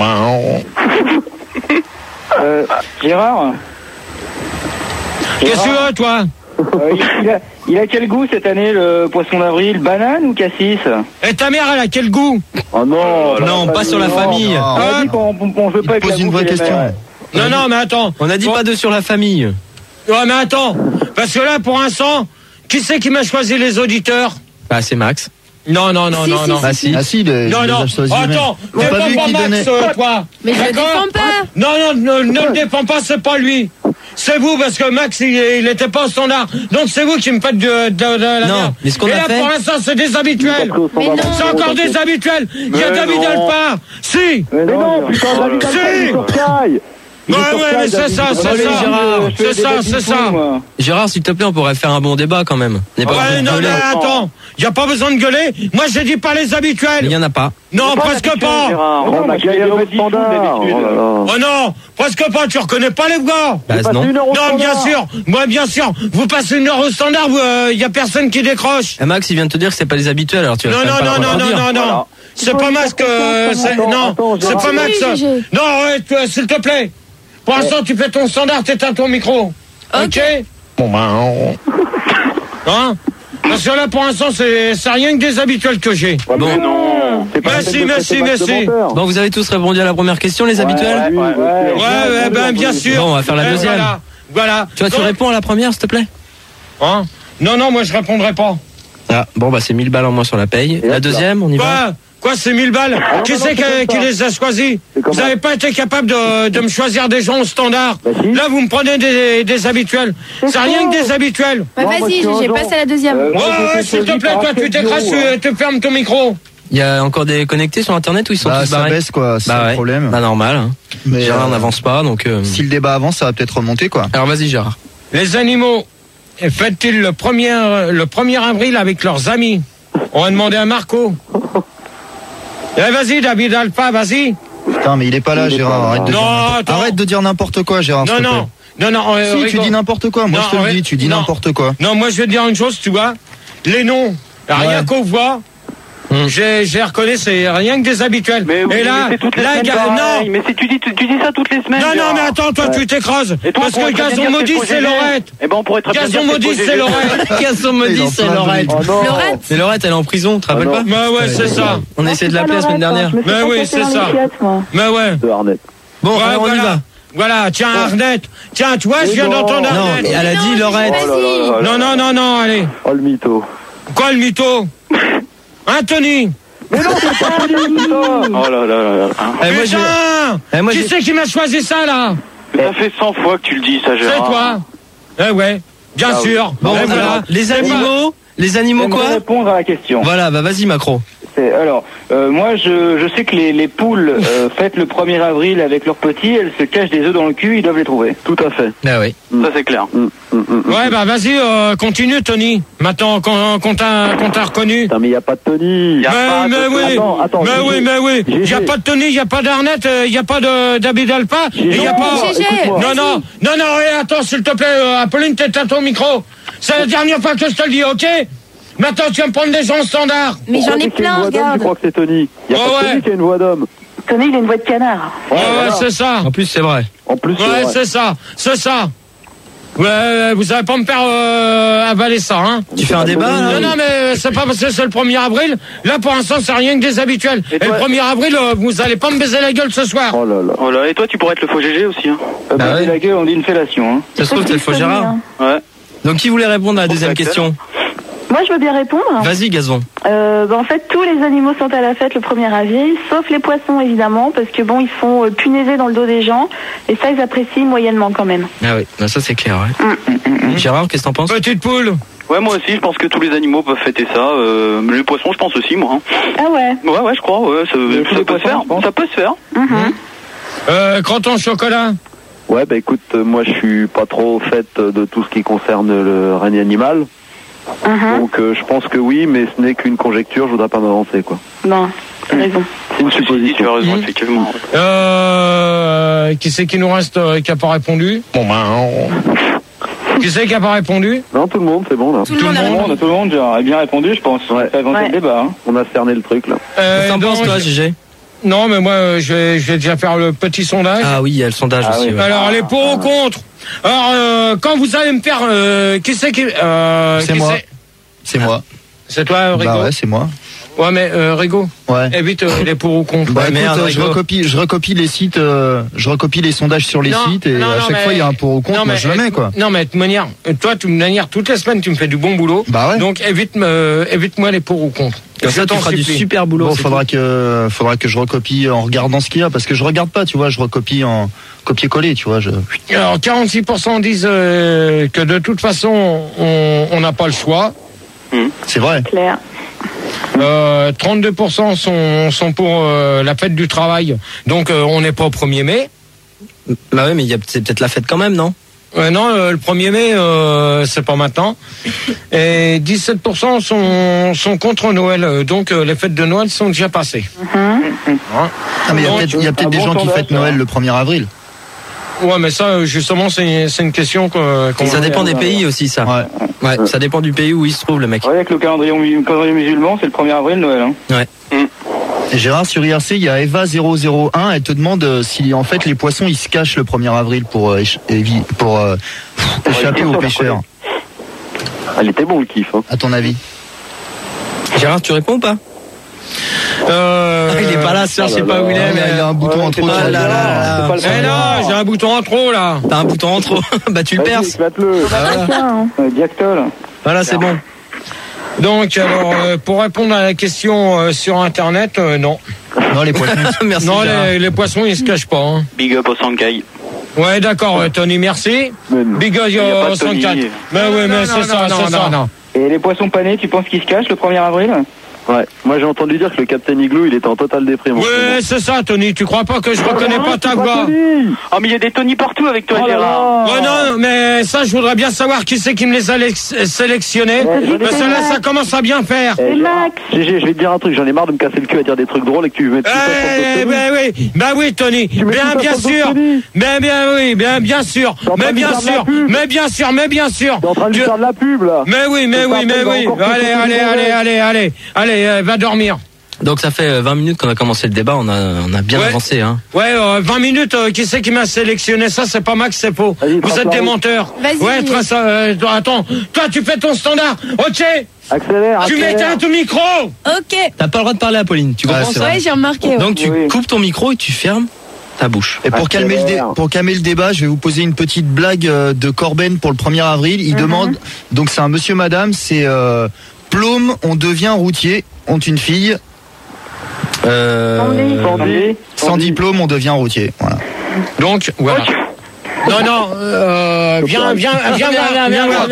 Speaker 8: Euh, Gérard,
Speaker 1: Qu'est-ce que tu veux, toi?
Speaker 8: euh, il, a, il a quel goût cette année le poisson d'avril? Banane ou cassis?
Speaker 1: Et ta mère, elle a quel goût?
Speaker 2: Oh non.
Speaker 3: Non, pas sur la famille.
Speaker 6: non.
Speaker 8: On a dit qu'on on, on veut
Speaker 6: Il
Speaker 8: pas avec
Speaker 6: pose
Speaker 8: la
Speaker 6: une
Speaker 8: bouffe
Speaker 6: vraie
Speaker 8: et les
Speaker 6: question.
Speaker 8: mères.
Speaker 1: Non, non, mais attends.
Speaker 3: On a dit
Speaker 1: Bon,
Speaker 3: pas de sur la famille.
Speaker 1: Ouais, mais attends. Parce que là, pour l'instant, qui c'est qui m'a choisi les auditeurs?
Speaker 3: Bah, c'est Max.
Speaker 1: Non, non, non,
Speaker 7: Si,
Speaker 1: non,
Speaker 7: si,
Speaker 1: non.
Speaker 3: Bah, si.
Speaker 6: Ah si, les,
Speaker 1: Non,
Speaker 6: les
Speaker 1: non.
Speaker 6: a choisis eux-mêmes.
Speaker 1: Attends,
Speaker 6: T'as pas
Speaker 1: défends
Speaker 6: vu
Speaker 1: pas
Speaker 6: qui
Speaker 1: Max,
Speaker 6: donnait
Speaker 1: euh, toi.
Speaker 7: Mais je le
Speaker 1: D'accord
Speaker 7: défends pas.
Speaker 1: Non, non, ne, ne le défends pas, c'est pas lui. C'est vous, parce que Max, il, il était pas au standard. Donc c'est vous qui me faites de, de, de la
Speaker 3: Non,
Speaker 1: merde.
Speaker 3: mais ce qu'on
Speaker 1: Et
Speaker 3: a
Speaker 1: là,
Speaker 3: fait-
Speaker 1: pour l'instant, c'est des habituels.
Speaker 7: Mais non.
Speaker 1: C'est encore des habituels. Il y a
Speaker 4: Mais
Speaker 1: David
Speaker 4: non.
Speaker 1: Alpin. Si.
Speaker 2: Mais non, putain, David
Speaker 1: Si.
Speaker 2: Alpha, il est sur taille. Il est
Speaker 1: Ouais,
Speaker 2: sur
Speaker 1: ouais,
Speaker 2: taille,
Speaker 1: mais c'est
Speaker 2: David.
Speaker 1: ça, c'est
Speaker 3: Allez,
Speaker 1: ça.
Speaker 3: Gérard,
Speaker 8: Je fais
Speaker 1: C'est
Speaker 8: des
Speaker 1: ça,
Speaker 8: bêtes
Speaker 1: c'est
Speaker 8: fous,
Speaker 1: ça.
Speaker 8: moi.
Speaker 3: Gérard, s'il te plaît, on pourrait faire un bon débat quand même. On n'est pas obligé
Speaker 1: Ouais,
Speaker 3: de
Speaker 1: non,
Speaker 3: gueuler.
Speaker 1: mais attends. Il n'y a pas besoin de gueuler. Moi, j'ai dit pas les
Speaker 3: Mais il
Speaker 1: habituels.
Speaker 3: y en a pas.
Speaker 1: Non,
Speaker 4: C'est pas
Speaker 1: presque
Speaker 4: l'habitude,
Speaker 1: pas.
Speaker 4: Gérard.
Speaker 2: On a
Speaker 8: moi, je fais
Speaker 2: galéré
Speaker 8: des
Speaker 2: au
Speaker 8: bêtes fous
Speaker 2: standard.
Speaker 8: d'habitude.
Speaker 2: Oh là là.
Speaker 1: Oh non, presque pas. Tu reconnais pas les gars.
Speaker 3: Bah,
Speaker 2: Passez
Speaker 3: non.
Speaker 2: une heure au
Speaker 1: Non, bien
Speaker 2: standard.
Speaker 1: sûr. Moi, bien sûr. Vous passez une heure au standard, il y a personne qui décroche.
Speaker 3: Eh, Max, il vient de te dire que c'est pas les habituels, alors tu vas
Speaker 1: Non,
Speaker 3: quand
Speaker 1: non,
Speaker 3: même pas
Speaker 1: non,
Speaker 3: le
Speaker 1: non,
Speaker 3: contredire.
Speaker 1: non, non, non. C'est
Speaker 5: faut
Speaker 1: pas
Speaker 5: lui
Speaker 1: Max
Speaker 5: faire
Speaker 1: que...
Speaker 5: confiance,
Speaker 1: c'est-
Speaker 2: attends,
Speaker 1: Non,
Speaker 2: attends,
Speaker 1: c'est
Speaker 2: Gérard.
Speaker 1: pas
Speaker 7: Oui,
Speaker 1: Max.
Speaker 7: Gégé.
Speaker 1: Non, ouais, tu- s'il te plaît. Pour l'instant, tu fais ton standard, t'éteins ton micro. Ok.
Speaker 6: Bon, bah,
Speaker 1: Hein? Parce que là, pour l'instant, c'est c'est rien que des habituels que j'ai.
Speaker 2: Ouais,
Speaker 3: Bon.
Speaker 2: mais non. C'est pas la
Speaker 1: Merci,
Speaker 2: peine de
Speaker 1: merci,
Speaker 2: prêter Max de
Speaker 1: merci.
Speaker 2: menteur.
Speaker 3: Bon, vous avez tous répondu à la première question, les habituels?
Speaker 2: Oui,
Speaker 8: Ouais,
Speaker 2: bien
Speaker 8: ouais.
Speaker 2: sûr.
Speaker 1: Ouais, ouais, ben, bien sûr.
Speaker 3: Bon, on va faire la
Speaker 1: Eh,
Speaker 3: deuxième.
Speaker 1: Voilà. Voilà.
Speaker 3: Tu vois, tu
Speaker 1: Donc-
Speaker 3: réponds à la première, s'il te plaît?
Speaker 1: Hein? Non, non, moi, je répondrai pas.
Speaker 3: Ah, bon, bah, c'est mille balles en moins sur la paye.
Speaker 2: Et
Speaker 3: La
Speaker 2: hop,
Speaker 3: deuxième, on y va?
Speaker 1: Quoi? Quoi, c'est mille balles?
Speaker 2: Ah, non,
Speaker 1: Qui
Speaker 2: non,
Speaker 1: c'est
Speaker 2: non,
Speaker 1: qui,
Speaker 2: c'est
Speaker 1: qui
Speaker 2: comme
Speaker 1: les a choisis?
Speaker 2: C'est comme
Speaker 1: Vous
Speaker 2: ça.
Speaker 1: n'avez pas été capable de, de me choisir des gens au standard.
Speaker 2: Bah, si.
Speaker 1: Là, vous me prenez des, des habituels.
Speaker 5: C'est
Speaker 1: C'est rien
Speaker 5: faux.
Speaker 1: que des habituels.
Speaker 5: Bah,
Speaker 2: Non, moi,
Speaker 5: vas-y,
Speaker 2: je suis
Speaker 5: Gégé,
Speaker 2: un
Speaker 5: passe
Speaker 2: genre.
Speaker 5: à la deuxième.
Speaker 2: Euh,
Speaker 1: Ouais,
Speaker 2: moi, j'ai
Speaker 1: ouais,
Speaker 2: été
Speaker 1: s'il te
Speaker 2: choisi
Speaker 1: plaît,
Speaker 2: par
Speaker 1: toi, tu
Speaker 2: Arcade
Speaker 1: t'écrases,
Speaker 2: Bureau, hein.
Speaker 1: tu te fermes ton micro.
Speaker 3: Il y a encore des connectés sur internet ou ils sont
Speaker 6: Bah,
Speaker 3: tous
Speaker 6: ça
Speaker 3: barrés?
Speaker 6: baisse, quoi, c'est
Speaker 3: Bah
Speaker 6: le
Speaker 3: ouais,
Speaker 6: problème.
Speaker 3: bah normal. Hein.
Speaker 6: Mais,
Speaker 3: Gérard
Speaker 6: euh,
Speaker 3: n'avance pas, donc. euh,
Speaker 6: Si le débat avance, ça va peut-être remonter, quoi.
Speaker 3: Alors vas-y Gérard.
Speaker 1: Les animaux, fêtent-ils le premier, le premier avril avec leurs amis? On va demander à Marco. Eh, vas-y, David Alpha, vas-y.
Speaker 6: Putain, mais il est pas là,
Speaker 2: Il est
Speaker 6: Gérard.
Speaker 2: pas là.
Speaker 6: Arrête de,
Speaker 1: Non,
Speaker 6: dire...
Speaker 1: attends.
Speaker 6: Arrête de dire n'importe quoi, Gérard.
Speaker 1: Non,
Speaker 6: s'il te
Speaker 1: non,
Speaker 6: plaît.
Speaker 1: non, non. euh,
Speaker 6: Si, tu
Speaker 1: rigole.
Speaker 6: dis n'importe quoi. Moi,
Speaker 1: Non,
Speaker 6: je te le
Speaker 1: ouais,
Speaker 6: dis, tu dis
Speaker 1: non.
Speaker 6: n'importe quoi.
Speaker 1: Non, moi, je vais te dire une chose, tu vois. Les noms, rien
Speaker 6: Ouais.
Speaker 1: qu'on voit,
Speaker 3: Hum.
Speaker 1: j'ai, j'ai reconnu, c'est rien que des habituels.
Speaker 4: Mais oui,
Speaker 1: Et là,
Speaker 4: mais c'est toutes les
Speaker 1: là,
Speaker 4: semaines
Speaker 1: ga-
Speaker 4: pareil.
Speaker 1: non.
Speaker 4: Mais si tu dis, tu, tu dis ça toutes les semaines.
Speaker 1: Non, non,
Speaker 4: Gérard.
Speaker 1: mais attends, toi, tu t'écrases.
Speaker 4: Et toi,
Speaker 1: Parce
Speaker 4: on pourrait
Speaker 1: que
Speaker 4: très bien
Speaker 1: Gazon
Speaker 4: dire
Speaker 1: maudit,
Speaker 4: faux
Speaker 1: c'est
Speaker 4: G G.
Speaker 1: Laurette.
Speaker 4: Eh ben, on pourrait très bien
Speaker 1: Gazon
Speaker 4: dire
Speaker 1: maudit,
Speaker 4: faux G G.
Speaker 1: c'est Laurette.
Speaker 3: Gazon
Speaker 6: Il
Speaker 3: maudit,
Speaker 6: en
Speaker 3: c'est
Speaker 6: plein
Speaker 3: Laurette.
Speaker 6: dedans.
Speaker 2: Oh non.
Speaker 5: Laurette.
Speaker 3: Mais Laurette, elle est en prison, tu te rappelles
Speaker 2: non.
Speaker 3: pas?
Speaker 1: Bah ouais, c'est ça.
Speaker 3: On a essayé de l'appeler la semaine dernière.
Speaker 5: Je me fais
Speaker 1: Mais
Speaker 5: pas
Speaker 1: oui,
Speaker 5: casser
Speaker 1: c'est
Speaker 5: dans les
Speaker 1: ça.
Speaker 5: chiottes, moi.
Speaker 1: Mais ouais.
Speaker 2: De Arnett.
Speaker 3: Bon,
Speaker 1: Ouais,
Speaker 3: alors on y
Speaker 1: voilà.
Speaker 3: va.
Speaker 1: Voilà, tiens, Arnett. Tiens, tu vois, je viens
Speaker 2: Mais non.
Speaker 1: d'entendre
Speaker 3: Non,
Speaker 1: Arnett.
Speaker 3: elle a
Speaker 5: Non,
Speaker 3: dit
Speaker 5: Gégé,
Speaker 3: Laurette.
Speaker 2: Oh là là
Speaker 5: vas-y.
Speaker 2: là là.
Speaker 1: Non, non, non, non, allez.
Speaker 2: Oh le mytho.
Speaker 1: Quoi, le mytho? Anthony.
Speaker 2: Mais non, c'est pas un mytho.
Speaker 4: Oh là là là là. Hein.
Speaker 3: Eh, moi, j'ai-
Speaker 1: Putain.
Speaker 3: Eh, moi,
Speaker 1: Qui
Speaker 3: j'ai-
Speaker 1: c'est qui m'a choisi ça, là?
Speaker 4: Ça fait cent fois que tu le dis, ça,
Speaker 1: C'est
Speaker 4: Gérard.
Speaker 1: toi. Eh ouais, bien
Speaker 4: Ah oui.
Speaker 1: sûr.
Speaker 3: Bon,
Speaker 1: Eh
Speaker 3: alors,
Speaker 1: voilà.
Speaker 3: les animaux, les animaux
Speaker 8: J'aimerais
Speaker 3: quoi?
Speaker 8: répondre à la question.
Speaker 3: Voilà, bah vas-y Macro.
Speaker 8: C'est- Alors, euh, moi, je, je sais que les, les poules euh, fêtent le premier avril avec leurs petits, elles se cachent des œufs dans le cul, ils doivent les trouver.
Speaker 2: Tout à fait.
Speaker 3: Ah oui.
Speaker 4: Ça, c'est clair.
Speaker 2: Hum, hum, hum, hum.
Speaker 1: Ouais, bah vas-y, euh, continue, Tony. Maintenant qu'on qu'on t'a qu'on t'a reconnu.
Speaker 2: Putain, mais il n'y a pas de Tony.
Speaker 4: Y a pas
Speaker 1: Mais, mais
Speaker 4: de-
Speaker 1: oui,
Speaker 2: Attends, attends,
Speaker 1: mais
Speaker 2: Gégé.
Speaker 1: oui, mais oui. Il n'y a
Speaker 2: Gégé.
Speaker 1: pas de Tony, il n'y a pas d'Arnett, il n'y a pas de David Alpha, il n'y a
Speaker 2: Non,
Speaker 1: pas.
Speaker 5: Gégé,
Speaker 2: écoute-moi.
Speaker 1: Non, non, non, non, et attends, s'il te plaît, euh, Apolline, t'es à ton micro. C'est la dernière fois que je te le dis, ok? Maintenant, tu vas me prendre des gens standards.
Speaker 5: Mais j'en ai
Speaker 2: Pourquoi dès qu'il y a
Speaker 5: plein,
Speaker 2: une voix d'homme,
Speaker 5: regarde.
Speaker 2: Tu crois que c'est Tony? Il n'y a
Speaker 1: Ouais,
Speaker 2: pas de
Speaker 1: ouais.
Speaker 2: Tony qui a une voix d'homme.
Speaker 5: Tony, il a une voix de canard.
Speaker 1: Ouais, ouais,
Speaker 2: voilà.
Speaker 1: c'est ça.
Speaker 3: En plus c'est vrai.
Speaker 2: En plus, c'est
Speaker 1: Ouais,
Speaker 2: vrai.
Speaker 1: c'est ça, c'est ça. Ouais, vous allez pas me faire euh, avaler ça, hein?
Speaker 3: Tu fais un débat
Speaker 1: Non,
Speaker 3: là
Speaker 1: non, mais c'est pas parce que c'est le premier avril. Là, pour l'instant, c'est rien que des habituels.
Speaker 4: Et
Speaker 1: Et,
Speaker 4: toi-
Speaker 1: le premier avril, euh, vous allez pas me baiser la gueule ce soir.
Speaker 2: Oh là là.
Speaker 4: Oh là, et toi, tu pourrais être le faux G G aussi, hein.
Speaker 8: Euh,
Speaker 3: Bah
Speaker 8: baiser
Speaker 3: ouais.
Speaker 8: la gueule, on dit une fellation. Hein.
Speaker 3: Ça se trouve c'est le faux
Speaker 5: Tony,
Speaker 3: Gérard.
Speaker 5: hein.
Speaker 4: Ouais.
Speaker 3: Donc qui voulait répondre à la
Speaker 4: Bon,
Speaker 3: deuxième
Speaker 4: ça
Speaker 3: question?
Speaker 5: Moi, je veux bien répondre.
Speaker 3: Vas-y Gazon.
Speaker 5: Euh, bah, en fait, tous les animaux sont à la fête le premier avril, sauf les poissons, évidemment, parce que bon, ils font euh, punaiser dans le dos des gens, et ça, ils apprécient moyennement quand même.
Speaker 3: Ah oui, bah, ça c'est clair. Ouais. Gérard, qu'est-ce que t'en penses?
Speaker 1: Petite poule.
Speaker 4: Ouais, moi aussi, je pense que tous les animaux peuvent fêter ça. Euh, les poissons, je pense aussi, moi. hein.
Speaker 5: Ah ouais.
Speaker 4: Ouais, ouais, je crois. Ouais, ça,
Speaker 8: Mais tous
Speaker 4: ça
Speaker 8: les
Speaker 4: peut se
Speaker 8: poissons,
Speaker 4: faire.
Speaker 8: je pense.
Speaker 4: Ça peut se faire.
Speaker 5: Mhm.
Speaker 1: Euh, croton chocolat.
Speaker 2: Ouais, bah écoute, euh, moi je suis pas trop au fait euh, de tout ce qui concerne le règne animal.
Speaker 5: Mhm.
Speaker 2: Donc euh, je pense que oui, mais ce n'est qu'une conjecture, je voudrais pas m'avancer quoi.
Speaker 5: Non, t'as raison.
Speaker 2: C'est une
Speaker 4: Ceci dit, tu as
Speaker 2: supposition.
Speaker 4: raison,
Speaker 1: Mhm.
Speaker 4: effectivement.
Speaker 1: Euh, qui c'est qui nous reste euh, qui a pas répondu? Bon ben, on... qui c'est qui a pas répondu?
Speaker 2: Non, tout le monde, c'est bon là.
Speaker 5: Tout le monde a
Speaker 8: Tout le
Speaker 5: raison.
Speaker 8: monde, tout le monde genre, a bien répondu, je pense.
Speaker 2: Ouais.
Speaker 8: Ça a inventé
Speaker 5: Ouais.
Speaker 8: le débat. Hein.
Speaker 2: On a cerné le truc là.
Speaker 1: Euh,
Speaker 3: T'en
Speaker 1: non,
Speaker 3: penses toi
Speaker 1: je-
Speaker 3: Gégé?
Speaker 1: Non, mais moi, euh, je vais, je vais déjà faire le petit sondage.
Speaker 3: Ah oui, il y a le sondage
Speaker 8: Ah
Speaker 3: aussi.
Speaker 8: oui.
Speaker 3: ouais.
Speaker 1: Alors, les pour ou contre. Alors, euh, quand vous allez me faire, euh, qui c'est qui, euh,
Speaker 6: C'est
Speaker 1: qui
Speaker 6: moi. C'est moi.
Speaker 1: C'est toi, Rigo.
Speaker 6: Bah ouais, c'est moi.
Speaker 1: Ouais, mais euh, Rigo,
Speaker 6: Ouais.
Speaker 1: évite euh, les pour ou contre.
Speaker 6: Bah
Speaker 3: Ouais,
Speaker 6: écoute,
Speaker 3: merde,
Speaker 6: euh, je
Speaker 3: Rigo.
Speaker 6: recopie, je recopie les sites, euh, je recopie les sondages sur les
Speaker 1: Non,
Speaker 6: sites et
Speaker 1: non,
Speaker 6: à
Speaker 1: non,
Speaker 6: chaque
Speaker 1: mais-
Speaker 6: fois il y a un pour ou contre,
Speaker 1: non,
Speaker 6: moi
Speaker 1: mais-
Speaker 6: je le mets quoi.
Speaker 1: Non, mais de toute manière, euh, toi, de toute manière, toutes les semaines, tu me fais du bon boulot.
Speaker 6: Bah ouais.
Speaker 1: Donc, évite, me, évite-moi les pour ou contre.
Speaker 3: Comme
Speaker 1: Je
Speaker 3: ça tu
Speaker 1: t'en
Speaker 3: feras du
Speaker 1: supplie.
Speaker 3: super boulot.
Speaker 6: Bon,
Speaker 3: c'est
Speaker 6: faudra que, faudra que je recopie en regardant ce qu'il y a parce que je regarde pas, tu vois, je recopie en copier-coller, tu vois. Je...
Speaker 1: Alors, quarante-six pour cent disent euh, que de toute façon, on on n'a pas le choix.
Speaker 6: C'est vrai.
Speaker 5: Claire.
Speaker 1: Euh, trente-deux pour cent sont, sont pour euh, la fête du travail. Donc, euh, on n'est pas au premier mai.
Speaker 3: tout. Bah ouais, mais il y a c'est peut-être la fête quand même, non?
Speaker 1: Euh, non, euh, le premier mai, euh, c'est pas maintenant. Et dix-sept pour cent sont, sont contre Noël. Euh, Donc, euh, les fêtes de Noël sont déjà passées. Hein.
Speaker 6: Ah, mais il y a
Speaker 1: Donc,
Speaker 6: peut-être, il y a peut-être
Speaker 8: un
Speaker 6: des
Speaker 8: bon
Speaker 6: gens qui
Speaker 8: sondage,
Speaker 6: fêtent
Speaker 8: ça.
Speaker 6: Noël le premier avril.
Speaker 1: Ouais, mais ça, euh, justement, c'est c'est une question que- qu'on...
Speaker 3: Ça dépend des pays aussi, ça.
Speaker 6: Ouais.
Speaker 3: Ouais, ça dépend du pays où il se trouve le mec.
Speaker 8: Ouais, avec le calendrier, mu- calendrier musulman, c'est le premier avril, Noël. Hein.
Speaker 3: Ouais.
Speaker 6: Et Gérard, sur I R C, il y a Eva zéro zéro un, elle te demande euh, si en fait les poissons ils se cachent le premier avril pour, euh, éch- évi- pour euh, pff, échapper aux pêcheurs.
Speaker 2: Ah, il était bon le kiff. Hein.
Speaker 6: À ton avis?
Speaker 3: Gérard, tu réponds ou pas?
Speaker 1: Euh,
Speaker 3: Ah, il est pas là, ce soir, je sais
Speaker 2: là
Speaker 3: pas
Speaker 2: là.
Speaker 3: où il est,
Speaker 6: il, y a, il y a un
Speaker 3: mais.
Speaker 6: bouton
Speaker 8: Ouais,
Speaker 6: en trop.
Speaker 8: c'est
Speaker 6: sur
Speaker 3: pas
Speaker 6: le-
Speaker 3: là, là, là.
Speaker 8: C'est pas le
Speaker 1: Eh
Speaker 8: premier.
Speaker 1: non, j'ai un bouton en trop, là.
Speaker 3: T'as un bouton en trop. Bah tu le
Speaker 2: Vas-y,
Speaker 3: perces.
Speaker 2: éclate-le.
Speaker 5: Tiens, hein.
Speaker 8: Euh, Diactol.
Speaker 3: Voilà, c'est bon.
Speaker 1: Donc, alors, euh, pour répondre à la question euh, sur Internet, euh, non.
Speaker 6: Non, les poissons.
Speaker 3: Merci.
Speaker 1: Non,
Speaker 3: Gérard.
Speaker 1: les, les poissons, ils se cachent pas. Hein.
Speaker 4: Big up au Sankai.
Speaker 1: Ouais, d'accord, euh, Tony, merci.
Speaker 2: Mais non.
Speaker 1: Big up
Speaker 4: Il y a pas de
Speaker 1: au
Speaker 4: Tony.
Speaker 1: cent quatre. Mais oui, mais
Speaker 8: non,
Speaker 1: c'est
Speaker 8: non,
Speaker 1: ça,
Speaker 8: non,
Speaker 1: c'est ça.
Speaker 8: non. Et les poissons panés, tu penses qu'ils se cachent le premier avril?
Speaker 2: Ouais. Moi, j'ai entendu dire que le Captain Igloo, il était en totale déprime. en ce moment.
Speaker 1: Ouais, c'est ça, Tony. Tu crois pas que je reconnais pas ta voix?
Speaker 4: Oh, mais il y a des Tony partout avec toi,
Speaker 2: Oh là
Speaker 4: Gérard.
Speaker 2: là.
Speaker 1: Ouais, non, mais ça, je voudrais bien savoir qui c'est qui me les a lex- sélectionnés.
Speaker 2: Ouais,
Speaker 1: Parce que là, ça commence à bien faire.
Speaker 2: Eh,
Speaker 5: C'est Max.
Speaker 2: G G, je vais te dire un truc, j'en ai marre de me casser le cul à dire des trucs drôles et que tu veux mettre tout ça sur
Speaker 1: Eh,
Speaker 2: le dos de
Speaker 1: ben oui, bah oui, Tony.
Speaker 2: Tu mets
Speaker 1: Bien,
Speaker 2: tout ça
Speaker 1: bien
Speaker 2: sur le dos
Speaker 1: sûr.
Speaker 2: de Tony.
Speaker 1: Mais bien, oui, bien, bien sûr.
Speaker 2: T'es en train
Speaker 1: Mais
Speaker 2: de
Speaker 1: bien
Speaker 2: faire de la
Speaker 1: sûr.
Speaker 2: pub.
Speaker 1: Mais bien sûr, mais bien sûr.
Speaker 2: T'es en train de
Speaker 1: Tu-
Speaker 2: lui faire de la pub, là.
Speaker 1: Mais oui, mais
Speaker 2: Ton
Speaker 1: oui, mais
Speaker 2: papa, il
Speaker 1: oui.
Speaker 2: va encore
Speaker 1: Allez,
Speaker 2: te
Speaker 1: allez,
Speaker 2: couper
Speaker 1: allez,
Speaker 2: les
Speaker 1: allez, allez, allez, euh, va dormir.
Speaker 3: Donc ça fait euh, vingt minutes qu'on a commencé le débat, on a, on a bien
Speaker 1: Ouais.
Speaker 3: avancé. Hein.
Speaker 1: Ouais, euh, vingt minutes, euh, qui c'est qui m'a sélectionné ça? C'est pas Max, c'est faux.
Speaker 2: Vas-y,
Speaker 1: Vous
Speaker 2: trace
Speaker 1: êtes
Speaker 2: la
Speaker 1: des
Speaker 2: route.
Speaker 1: menteurs.
Speaker 7: Vas-y.
Speaker 1: Ouais, trace, euh, toi, attends. Toi, tu fais ton standard. Ok.
Speaker 2: Accélère,
Speaker 1: Tu
Speaker 2: accélère.
Speaker 1: m'éteins ton micro.
Speaker 7: Ok.
Speaker 3: T'as pas le droit de parler à Pauline, tu
Speaker 6: Ah,
Speaker 3: comprends
Speaker 6: c'est
Speaker 3: ça?
Speaker 6: vrai.
Speaker 7: Ouais, j'ai remarqué. ouais.
Speaker 3: Donc tu
Speaker 2: Oui.
Speaker 3: coupes ton micro et tu fermes ta bouche.
Speaker 6: Et pour calmer, le dé-
Speaker 2: Accélère.
Speaker 6: pour calmer le débat, je vais vous poser une petite blague euh, de Corben pour le premier avril. Il demande, donc c'est un monsieur madame, c'est euh, Plôme, on devient routier, ont une fille. Euh,
Speaker 5: Sandy.
Speaker 2: Sandy.
Speaker 6: sans diplôme, on devient routier. Voilà.
Speaker 1: Donc, voilà. Non, non, euh, viens, viens, viens, voir, viens, voir.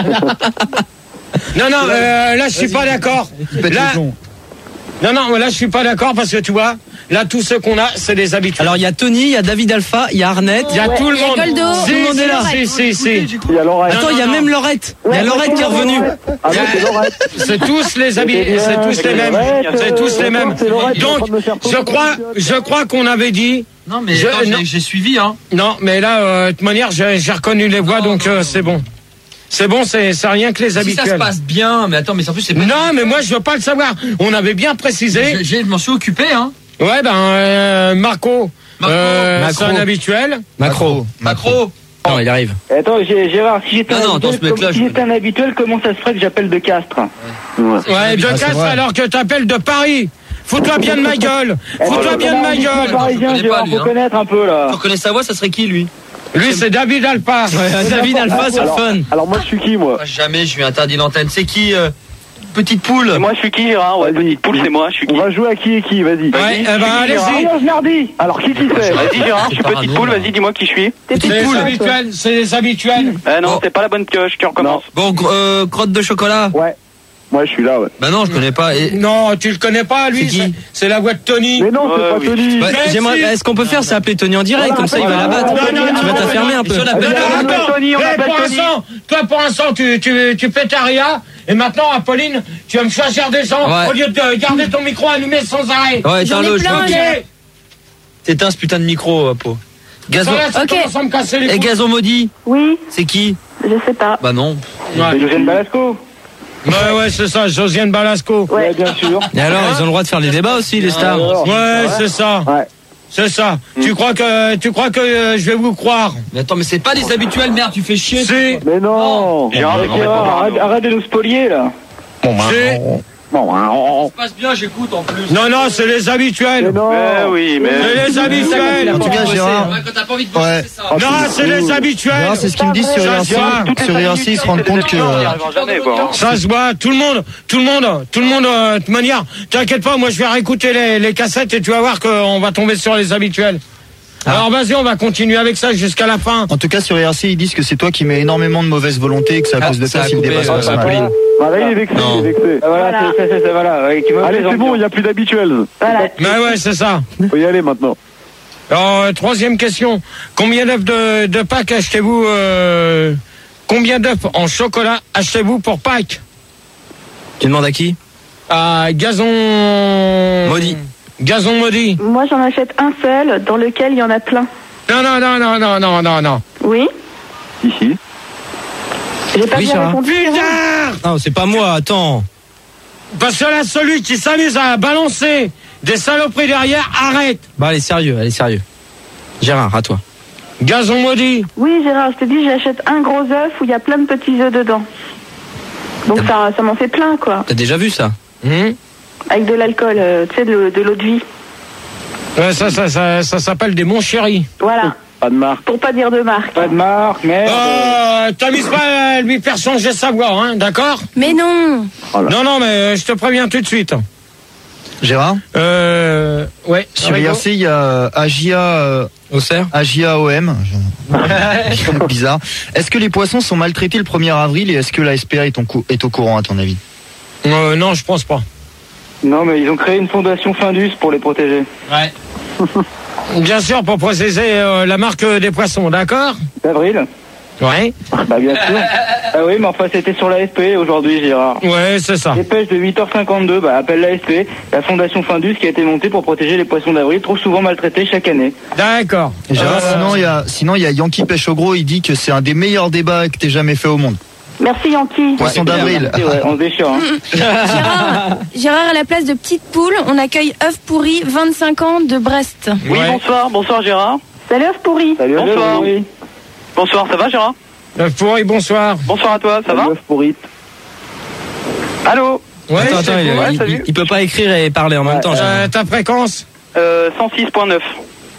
Speaker 1: Non, non, euh, là, je suis pas d'accord.
Speaker 6: Pète
Speaker 1: Là,
Speaker 6: les plombs.
Speaker 1: non, non, là, je suis pas d'accord parce que tu vois, là, tous ceux qu'on a, c'est des habitués.
Speaker 3: Alors il y a Tony, il y a David Alpha, il y a Arnett.
Speaker 1: Il y a
Speaker 7: Ouais,
Speaker 1: tout le
Speaker 7: il y a
Speaker 1: monde.
Speaker 7: Goldo.
Speaker 1: Si,
Speaker 7: Tout le monde
Speaker 1: si,
Speaker 7: est là.
Speaker 1: Si, si, si.
Speaker 2: Il y a Laurette.
Speaker 3: Attends, il y a
Speaker 1: non,
Speaker 3: même
Speaker 1: non.
Speaker 3: Laurette. Il y a Laurette qui est revenue.
Speaker 2: Ah non, c'est Laurette.
Speaker 1: C'est tous les habitués, c'est tous les mêmes. C'est tous les mêmes. Donc, je crois, je crois qu'on avait dit.
Speaker 3: Non mais
Speaker 1: Je-
Speaker 3: attends, j'ai-
Speaker 1: non.
Speaker 3: j'ai suivi hein.
Speaker 1: Non, mais là, euh, de toute manière, j'ai j'ai reconnu les voix, donc euh, c'est bon. C'est bon, c'est c'est rien que les
Speaker 3: Si ça se
Speaker 1: habituels.
Speaker 3: passe bien, mais attends, mais en plus c'est pas.
Speaker 1: Non, mais moi, je veux pas le savoir. On avait bien précisé.
Speaker 3: Je, je m'en suis occupé hein.
Speaker 1: Ouais, ben, euh, Marco,
Speaker 3: Marco.
Speaker 1: euh,
Speaker 3: Macro.
Speaker 1: c'est un habituel.
Speaker 3: Macro. Macro. Non, il arrive.
Speaker 8: Attends, Gé- Gérard, si j'étais
Speaker 3: Non,
Speaker 8: un,
Speaker 3: non, attends,
Speaker 8: habituel,
Speaker 3: ce mec-là,
Speaker 8: comme-
Speaker 3: je
Speaker 8: si j'étais un habituel, comment ça se ferait que j'appelle de Castres?
Speaker 2: Ouais.
Speaker 1: Ouais, de
Speaker 6: Ah, c'est
Speaker 1: Castres
Speaker 6: vrai.
Speaker 1: alors que t'appelles de Paris. Fous-toi bien de ma gueule. Fous-toi bien de ma
Speaker 8: Je suis
Speaker 1: gueule.
Speaker 8: parisien,
Speaker 3: connais
Speaker 8: Gérard,
Speaker 3: pas, lui,
Speaker 8: faut
Speaker 3: hein.
Speaker 8: connaître un peu, là.
Speaker 3: Tu reconnais sa voix, ça serait qui lui?
Speaker 1: Lui, c'est David Alpha.
Speaker 3: David Alpha sur le
Speaker 2: Alors,
Speaker 3: fun.
Speaker 2: alors moi, je suis qui, moi?
Speaker 3: Jamais je lui interdis l'antenne. C'est qui euh, Petite poule.
Speaker 4: Et moi, je suis qui, Gérard? Ouais, petite poule, c'est moi, je suis qui?
Speaker 2: On va jouer à qui et qui, vas-y.
Speaker 1: Ouais, eh ben, allez-y.
Speaker 8: Arias Nardi.
Speaker 2: Alors, qui qui c'est?
Speaker 4: Vas-y, Gérard, je suis
Speaker 3: parano,
Speaker 4: petite poule,
Speaker 3: là.
Speaker 4: vas-y, dis-moi qui je suis.
Speaker 5: T'es
Speaker 1: C'est
Speaker 5: petite
Speaker 1: les
Speaker 5: poule.
Speaker 1: habituels, c'est les habituels.
Speaker 4: Eh non,
Speaker 3: Bon.
Speaker 4: c'est pas la bonne pioche, tu recommences.
Speaker 3: Bon, gr- euh, crotte de chocolat.
Speaker 2: Ouais. Moi, je suis là, ouais.
Speaker 3: Bah non, je connais pas. Et...
Speaker 1: Non, tu le connais pas, lui.
Speaker 3: C'est qui
Speaker 1: c'est- C'est la voix de Tony.
Speaker 2: Mais non, c'est
Speaker 4: Ouais,
Speaker 2: pas
Speaker 4: oui.
Speaker 2: Tony.
Speaker 3: Bah,
Speaker 1: Mais
Speaker 3: j'aimerais-
Speaker 1: si.
Speaker 3: Est-ce qu'on peut faire, c'est appeler Tony en direct,
Speaker 2: Voilà,
Speaker 3: comme ça il va la battre.
Speaker 1: Non, non,
Speaker 3: Tu vas
Speaker 1: non,
Speaker 3: t'affirmer un peu.
Speaker 1: Non, non,
Speaker 4: On appelle
Speaker 1: attends.
Speaker 4: Tony, on
Speaker 1: Eh,
Speaker 4: appelle
Speaker 1: pour
Speaker 4: Tony.
Speaker 1: l'instant, toi, pour l'instant, tu, tu, tu fais ta ria. Et maintenant, Apolline, tu vas me choisir des gens
Speaker 3: Ouais.
Speaker 1: au lieu de garder ton micro allumé sans arrêt.
Speaker 3: Ouais,
Speaker 7: J'en ai
Speaker 3: éteins-le.
Speaker 7: plein,
Speaker 3: je-
Speaker 1: Ok.
Speaker 3: T'éteins ce putain de micro, euh, Po. Gazon.
Speaker 1: Ça, là, ça
Speaker 7: Ok.
Speaker 1: commence à me casser les
Speaker 3: Et
Speaker 1: couilles.
Speaker 3: Gazon maudit,
Speaker 5: Oui,
Speaker 3: c'est qui?
Speaker 5: je sais pas.
Speaker 3: Bah non.
Speaker 2: Ah,
Speaker 1: Ouais,
Speaker 8: C'est Josiane Balasco.
Speaker 1: ouais, ouais, c'est ça, Josiane Balasco.
Speaker 8: Ouais,
Speaker 5: Ouais.
Speaker 8: bien sûr.
Speaker 3: Et alors, ils ont le droit de faire les débats aussi, les stars.
Speaker 2: Alors,
Speaker 1: Ouais, c'est ça.
Speaker 2: Ouais.
Speaker 1: C'est ça. Tu crois que, tu crois que euh, je vais vous croire?
Speaker 3: Mais attends, mais c'est pas des habituels, merde, tu fais chier.
Speaker 1: Si.
Speaker 2: Mais non.
Speaker 4: Gérard, mais
Speaker 8: Gérard, arrête, arrête de nous spolier, là.
Speaker 1: Si.
Speaker 2: Bon, hein, on-
Speaker 3: Ça passe bien, j'écoute en plus.
Speaker 1: Non, non, c'est les
Speaker 2: Mais
Speaker 1: habituels.
Speaker 2: non.
Speaker 4: Eh oui, mais.
Speaker 1: C'est les habituels.
Speaker 6: En tout cas, Gérard,
Speaker 3: Ouais, quand t'as pas envie de
Speaker 6: Ouais.
Speaker 3: bosser, c'est ça.
Speaker 2: Ah,
Speaker 1: Non, c'est les habituels.
Speaker 6: Gérard, c'est ce qu'il me dit sur
Speaker 1: Ça,
Speaker 6: I R C.
Speaker 1: ça,
Speaker 4: toutes les
Speaker 6: Sur I R C,
Speaker 4: minutes,
Speaker 6: ils se rendent
Speaker 4: c'est
Speaker 6: compte
Speaker 4: des
Speaker 6: que.
Speaker 4: habituels, on n'y arrivera jamais, quoi. hein.
Speaker 1: Ça se voit, tout le monde, tout le monde, tout le monde, euh, de toute manière, t'inquiète pas, moi je vais réécouter les, les cassettes et tu vas voir qu'on va tomber sur les habituels.
Speaker 6: Ah.
Speaker 1: Alors vas-y, on va continuer avec ça jusqu'à la fin.
Speaker 6: En tout cas, sur I R C, ils disent que c'est toi qui mets énormément de mauvaise volonté et que c'est à
Speaker 3: Ah,
Speaker 6: cause de
Speaker 3: ça
Speaker 6: ça
Speaker 3: a
Speaker 6: s'il
Speaker 3: coupé,
Speaker 6: dépasse
Speaker 3: euh,
Speaker 6: pas ce
Speaker 3: ça a
Speaker 6: match.
Speaker 3: Pauline.
Speaker 2: Bah là, il est vexé,
Speaker 3: Non.
Speaker 2: il est vexé.
Speaker 8: Ah, Voilà,
Speaker 5: Voilà.
Speaker 8: c'est ça, c'est ça, voilà. Ouais, qui me
Speaker 2: Allez,
Speaker 8: fait
Speaker 2: c'est bon, il n'y a plus d'habituels.
Speaker 5: Voilà.
Speaker 1: Mais ouais, c'est ça.
Speaker 2: Faut y aller maintenant.
Speaker 1: Alors, euh, troisième question. Combien d'œufs de, de Pâques achetez-vous euh, Combien d'œufs en chocolat achetez-vous pour Pâques?
Speaker 3: Tu demandes à qui?
Speaker 1: À Gazon...
Speaker 3: Maudit.
Speaker 1: Gazon maudit.
Speaker 5: Moi, j'en achète un seul dans lequel il y en a plein.
Speaker 1: Non, non, non, non, non, non, non, non.
Speaker 5: Oui.
Speaker 2: Ici.
Speaker 5: J'ai pas
Speaker 3: Oui,
Speaker 5: bien
Speaker 3: Sarah.
Speaker 5: répondu. Gérard.
Speaker 1: Putain!
Speaker 3: Non, c'est pas moi, attends.
Speaker 1: Parce que là, celui qui s'amuse à balancer des saloperies derrière, arrête.
Speaker 3: Bah, allez, sérieux, allez, sérieux. Gérard, à toi.
Speaker 1: Gazon maudit.
Speaker 5: Oui, Gérard, je te dis, j'achète un gros œuf où il y a plein de petits œufs dedans. Donc ça, ça m'en fait plein, quoi.
Speaker 3: T'as déjà vu ça?
Speaker 1: Hum
Speaker 5: Avec de l'alcool, euh, tu sais, de, de l'eau de vie.
Speaker 1: Ouais, ça, ça, ça, ça s'appelle des mon chéri.
Speaker 5: Voilà.
Speaker 2: Pas de marque.
Speaker 5: Pour pas dire de marque.
Speaker 8: Pas de marque, merde.
Speaker 1: Euh, t'amuses pas à lui faire changer sa voix, hein, d'accord?
Speaker 7: Mais non.
Speaker 2: Voilà.
Speaker 1: Non, non, mais euh, je te préviens tout de suite.
Speaker 6: Gérard,
Speaker 1: Euh, ouais.
Speaker 6: sur
Speaker 1: Rigo.
Speaker 6: I R C, il y a Agia, euh,
Speaker 3: Auxerre.
Speaker 6: Agia O M. Je- Bizarre. Est-ce que les poissons sont maltraités le premier avril et est-ce que la S P A est, en cou- est au courant à ton avis?
Speaker 1: Euh, non, je pense pas.
Speaker 8: Non, mais ils ont créé une fondation Findus pour les protéger.
Speaker 1: Ouais. Bien sûr, pour préciser euh, la marque des poissons, d'accord?
Speaker 8: D'avril.
Speaker 1: Ouais.
Speaker 8: Bah bien sûr. Ah oui, mais enfin c'était sur la S P aujourd'hui, Gérard.
Speaker 1: Ouais, c'est ça.
Speaker 8: Dépêche de huit heures cinquante-deux, bah appelle la S P, la fondation Findus qui a été montée pour protéger les poissons d'avril, trop souvent maltraités chaque année.
Speaker 1: D'accord.
Speaker 6: Et Gérard,
Speaker 1: Euh,
Speaker 6: sinon il y a, sinon il y a Yankee Pêche au gros, il dit que c'est un des meilleurs débats que t'aies jamais fait au monde.
Speaker 5: Merci Yankee.
Speaker 6: Poisson d'avril.
Speaker 8: Merci, ouais, on se déchire. Hein.
Speaker 7: Gérard, Gérard, à la place de Petite Poule, on accueille œuf pourri, vingt-cinq ans, de Brest.
Speaker 4: Oui,
Speaker 1: Ouais.
Speaker 4: bonsoir, bonsoir Gérard.
Speaker 5: Salut œuf pourri.
Speaker 8: Salut,
Speaker 4: Bonsoir.
Speaker 8: oui.
Speaker 4: Bonsoir, ça va Gérard?
Speaker 1: Euh, pourri, bonsoir.
Speaker 4: Bonsoir à toi, ça va?
Speaker 2: L'œuf pourri.
Speaker 4: Allô?
Speaker 1: Ouais,
Speaker 3: attends, attends,
Speaker 1: c'est
Speaker 3: il,
Speaker 1: bon.
Speaker 4: ouais,
Speaker 3: il-
Speaker 4: salut.
Speaker 3: il- il peut pas écrire et parler en même temps.
Speaker 1: Euh, ta fréquence?
Speaker 4: euh, cent six point neuf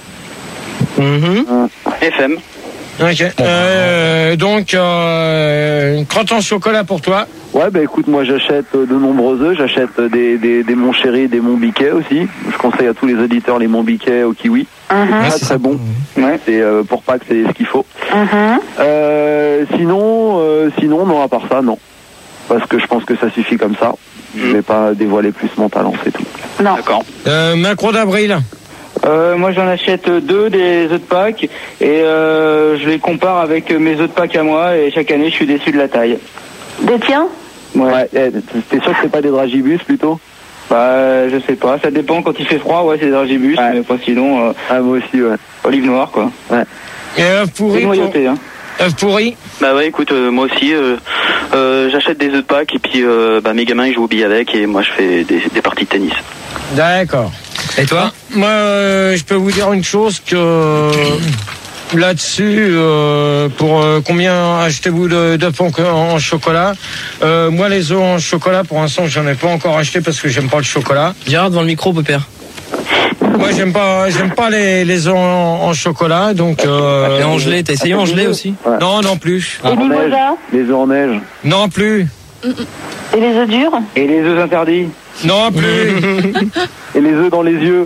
Speaker 3: Mhm.
Speaker 4: F M.
Speaker 1: Ok. Euh, donc, euh, crotte en chocolat pour toi.
Speaker 2: Ouais, bah écoute, moi j'achète euh, de nombreux œufs, j'achète euh, des, des, des Mon Chéri, des Mon Biquet aussi. Je conseille à tous les auditeurs les Mon Biquet au kiwi.
Speaker 5: Mhm.
Speaker 2: Très très bon.
Speaker 8: Ouais.
Speaker 2: C'est euh, pour Pâques, c'est ce qu'il faut.
Speaker 5: Mhm.
Speaker 2: Euh, sinon, euh, sinon, non, à part ça, non. Parce que je pense que ça suffit comme ça. Je vais pas dévoiler plus mon talent, c'est tout.
Speaker 5: Non.
Speaker 4: D'accord.
Speaker 1: Euh, macro d'avril.
Speaker 8: Euh, moi j'en achète deux des œufs de Pâques et euh, je les compare avec mes œufs de Pâques à moi et chaque année je suis déçu de la taille.
Speaker 5: Des tiens?
Speaker 8: Ouais.
Speaker 2: Ouais, eh, t'es sûr que c'est pas des dragibus plutôt?
Speaker 8: Bah je sais pas, ça dépend quand il fait froid, ouais c'est des dragibus,
Speaker 2: Ouais.
Speaker 8: mais pas sinon euh,
Speaker 2: Ah, moi aussi, ouais.
Speaker 8: olive noire quoi.
Speaker 1: Et œuf
Speaker 8: C'est
Speaker 1: pourri. pour-
Speaker 8: noyauté hein.
Speaker 1: œuf pourri.
Speaker 4: Bah ouais, écoute, euh, moi aussi, euh, euh, j'achète des œufs de Pâques et puis euh, bah, mes gamins ils jouent au billes avec et moi je fais des, des parties de tennis.
Speaker 1: D'accord.
Speaker 3: Et toi?
Speaker 1: Moi, euh, je peux vous dire une chose que là-dessus, euh, pour euh, combien achetez-vous de- d'œufs en, en chocolat? Euh, Moi, les œufs en chocolat, pour l'instant, j'en ai pas encore acheté parce que j'aime pas le chocolat.
Speaker 3: Gérard devant le micro, Pépère.
Speaker 1: Moi, j'aime pas, j'aime pas les, les œufs en, en chocolat, donc. Euh,
Speaker 3: Et en gelée, t'as essayé en gelée aussi?
Speaker 2: Ouais.
Speaker 1: Non, non plus.
Speaker 5: Et
Speaker 2: En neige.
Speaker 5: mimosa?
Speaker 2: Les œufs en neige.
Speaker 1: Non plus.
Speaker 5: Et les œufs durs?
Speaker 8: Et les œufs interdits.
Speaker 1: Non plus.
Speaker 2: Et les œufs dans les yeux.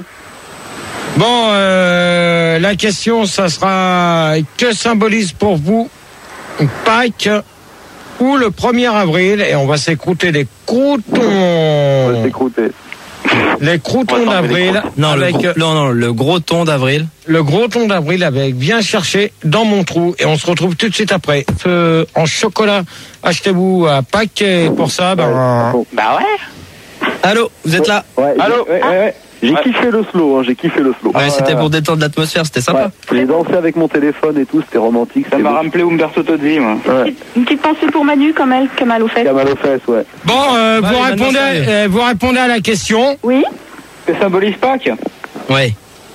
Speaker 1: Bon, euh, la question, ça sera que symbolise pour vous Pâques ou le premier avril? Et on va s'écouter les croutons.
Speaker 2: On va s'écrouter.
Speaker 1: Les croutons
Speaker 4: Ouais,
Speaker 1: d'avril.
Speaker 3: Non, le
Speaker 1: avec
Speaker 3: gros, non, non, le gros ton d'avril.
Speaker 1: le gros ton d'avril avec bien cherché dans mon trou. Et on se retrouve tout de suite après. Euh, en chocolat, achetez-vous à Pâques. Et pour ça, ben,
Speaker 4: Bah ouais.
Speaker 3: Allô, vous êtes là?
Speaker 2: Ouais,
Speaker 8: Allô ouais, ouais, ouais.
Speaker 2: j'ai
Speaker 4: Ouais.
Speaker 2: kiffé le slow, hein, j'ai kiffé le slow.
Speaker 3: Ouais, c'était pour détendre l'atmosphère, c'était sympa.
Speaker 2: Ouais. J'ai dansé avec mon téléphone et tout, c'était romantique.
Speaker 8: Ça
Speaker 2: c'était
Speaker 8: m'a
Speaker 2: beau.
Speaker 8: rappelé Umberto Tozzi moi.
Speaker 2: Ouais.
Speaker 5: Une petite pensée pour Manu, comme elle, comme mal aux fesses.
Speaker 2: Qui a mal aux fesses, ouais.
Speaker 1: bon, euh,
Speaker 3: Ouais,
Speaker 1: vous,
Speaker 3: maintenant,
Speaker 1: répondez,
Speaker 3: ça y est.
Speaker 1: euh, vous répondez à la question.
Speaker 5: Oui?
Speaker 8: Que symbolise Pâques?
Speaker 3: Ouais.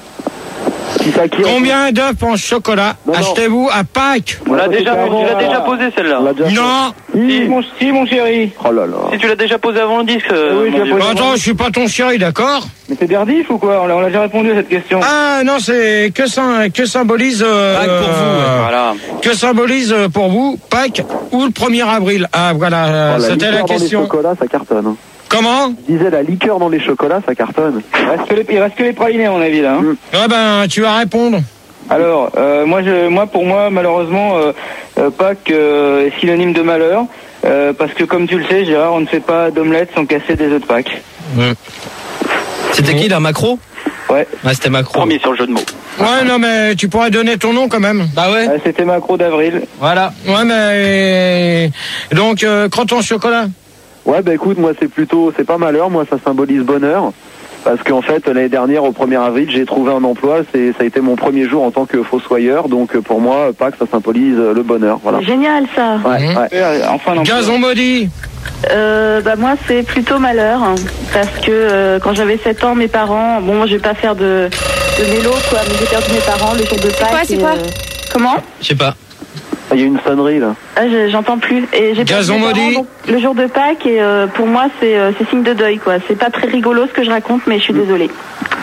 Speaker 2: Si ça qui
Speaker 1: Combien d'œufs en chocolat
Speaker 2: Non, non.
Speaker 1: achetez-vous à Pâques?
Speaker 4: On l'a
Speaker 2: ça,
Speaker 4: déjà,
Speaker 2: c'était
Speaker 4: tu l'as
Speaker 2: avant,
Speaker 4: déjà
Speaker 2: là.
Speaker 4: posé
Speaker 2: On
Speaker 4: celle-là.
Speaker 2: l'a déjà fait.
Speaker 1: Non.
Speaker 8: Si mon, si, mon chéri.
Speaker 2: Oh là là.
Speaker 4: Si tu l'as déjà posé avant le disque. euh,
Speaker 8: Oui,
Speaker 4: mon
Speaker 8: je l'ai
Speaker 4: vieux.
Speaker 8: posé.
Speaker 1: Bon, attends, je suis pas ton chéri, d'accord?
Speaker 8: Mais c'est Derdif ou quoi? On l'a on l'a déjà répondu à cette question.
Speaker 1: Ah non, c'est que, sym- que symbolise euh,
Speaker 3: Pâques pour vous, ouais.
Speaker 4: Voilà.
Speaker 1: que symbolise euh, pour vous Pâques ou le premier avril? Ah voilà, euh,
Speaker 2: Oh, la
Speaker 1: c'était la
Speaker 2: liqueur dans les
Speaker 1: question.
Speaker 2: chocolats, ça cartonne. hein.
Speaker 1: Comment?
Speaker 2: Je disais la liqueur dans les chocolats, ça cartonne.
Speaker 8: Il reste que les, il reste que les pralinés à mon avis là. hein.
Speaker 1: Ah ben, tu vas répondre.
Speaker 8: Alors, euh, moi, je, moi, pour moi, malheureusement, euh, euh, Pâques euh, est synonyme de malheur, euh, parce que comme tu le sais, Gérard, on ne fait pas d'omelette sans casser des œufs de Pâques.
Speaker 3: C'était qui, là, Macro?
Speaker 8: Ouais,
Speaker 3: Ouais, c'était Macro.
Speaker 4: Premier sur le jeu de mots.
Speaker 1: Ouais, non, mais tu pourrais donner ton nom quand même.
Speaker 3: Bah ouais.
Speaker 8: euh, c'était Macro d'avril.
Speaker 3: Voilà.
Speaker 1: Ouais, mais donc euh, crotte en chocolat.
Speaker 2: Ouais, bah écoute, moi c'est plutôt, c'est pas malheur, moi ça symbolise bonheur. Parce qu'en fait, l'année dernière, au premier avril, j'ai trouvé un emploi. C'est, ça a été mon premier jour en tant que fossoyeur. Donc pour moi, Pâques, ça symbolise le bonheur. Voilà.
Speaker 5: C'est génial ça.
Speaker 2: Ouais,
Speaker 1: Mmh.
Speaker 2: ouais.
Speaker 8: Euh, enfin, non.
Speaker 1: Gazon maudit.
Speaker 5: Euh, bah moi c'est plutôt malheur hein, parce que euh, quand j'avais sept ans mes parents, bon moi je vais pas faire de, de mélo quoi, mais j'ai perdu mes parents le jour de Pâques.
Speaker 7: quoi, c'est
Speaker 5: et,
Speaker 7: quoi
Speaker 5: euh, Comment?
Speaker 3: Je sais pas.
Speaker 2: Il y a une sonnerie là.
Speaker 5: Ah, je- j'entends plus. Et j'ai perdu
Speaker 1: Gazon
Speaker 5: mes parents,
Speaker 1: maudit.
Speaker 5: donc, le jour de Pâques et euh, pour moi c'est euh, c'est signe de deuil quoi. C'est pas très rigolo ce que je raconte mais je suis désolée.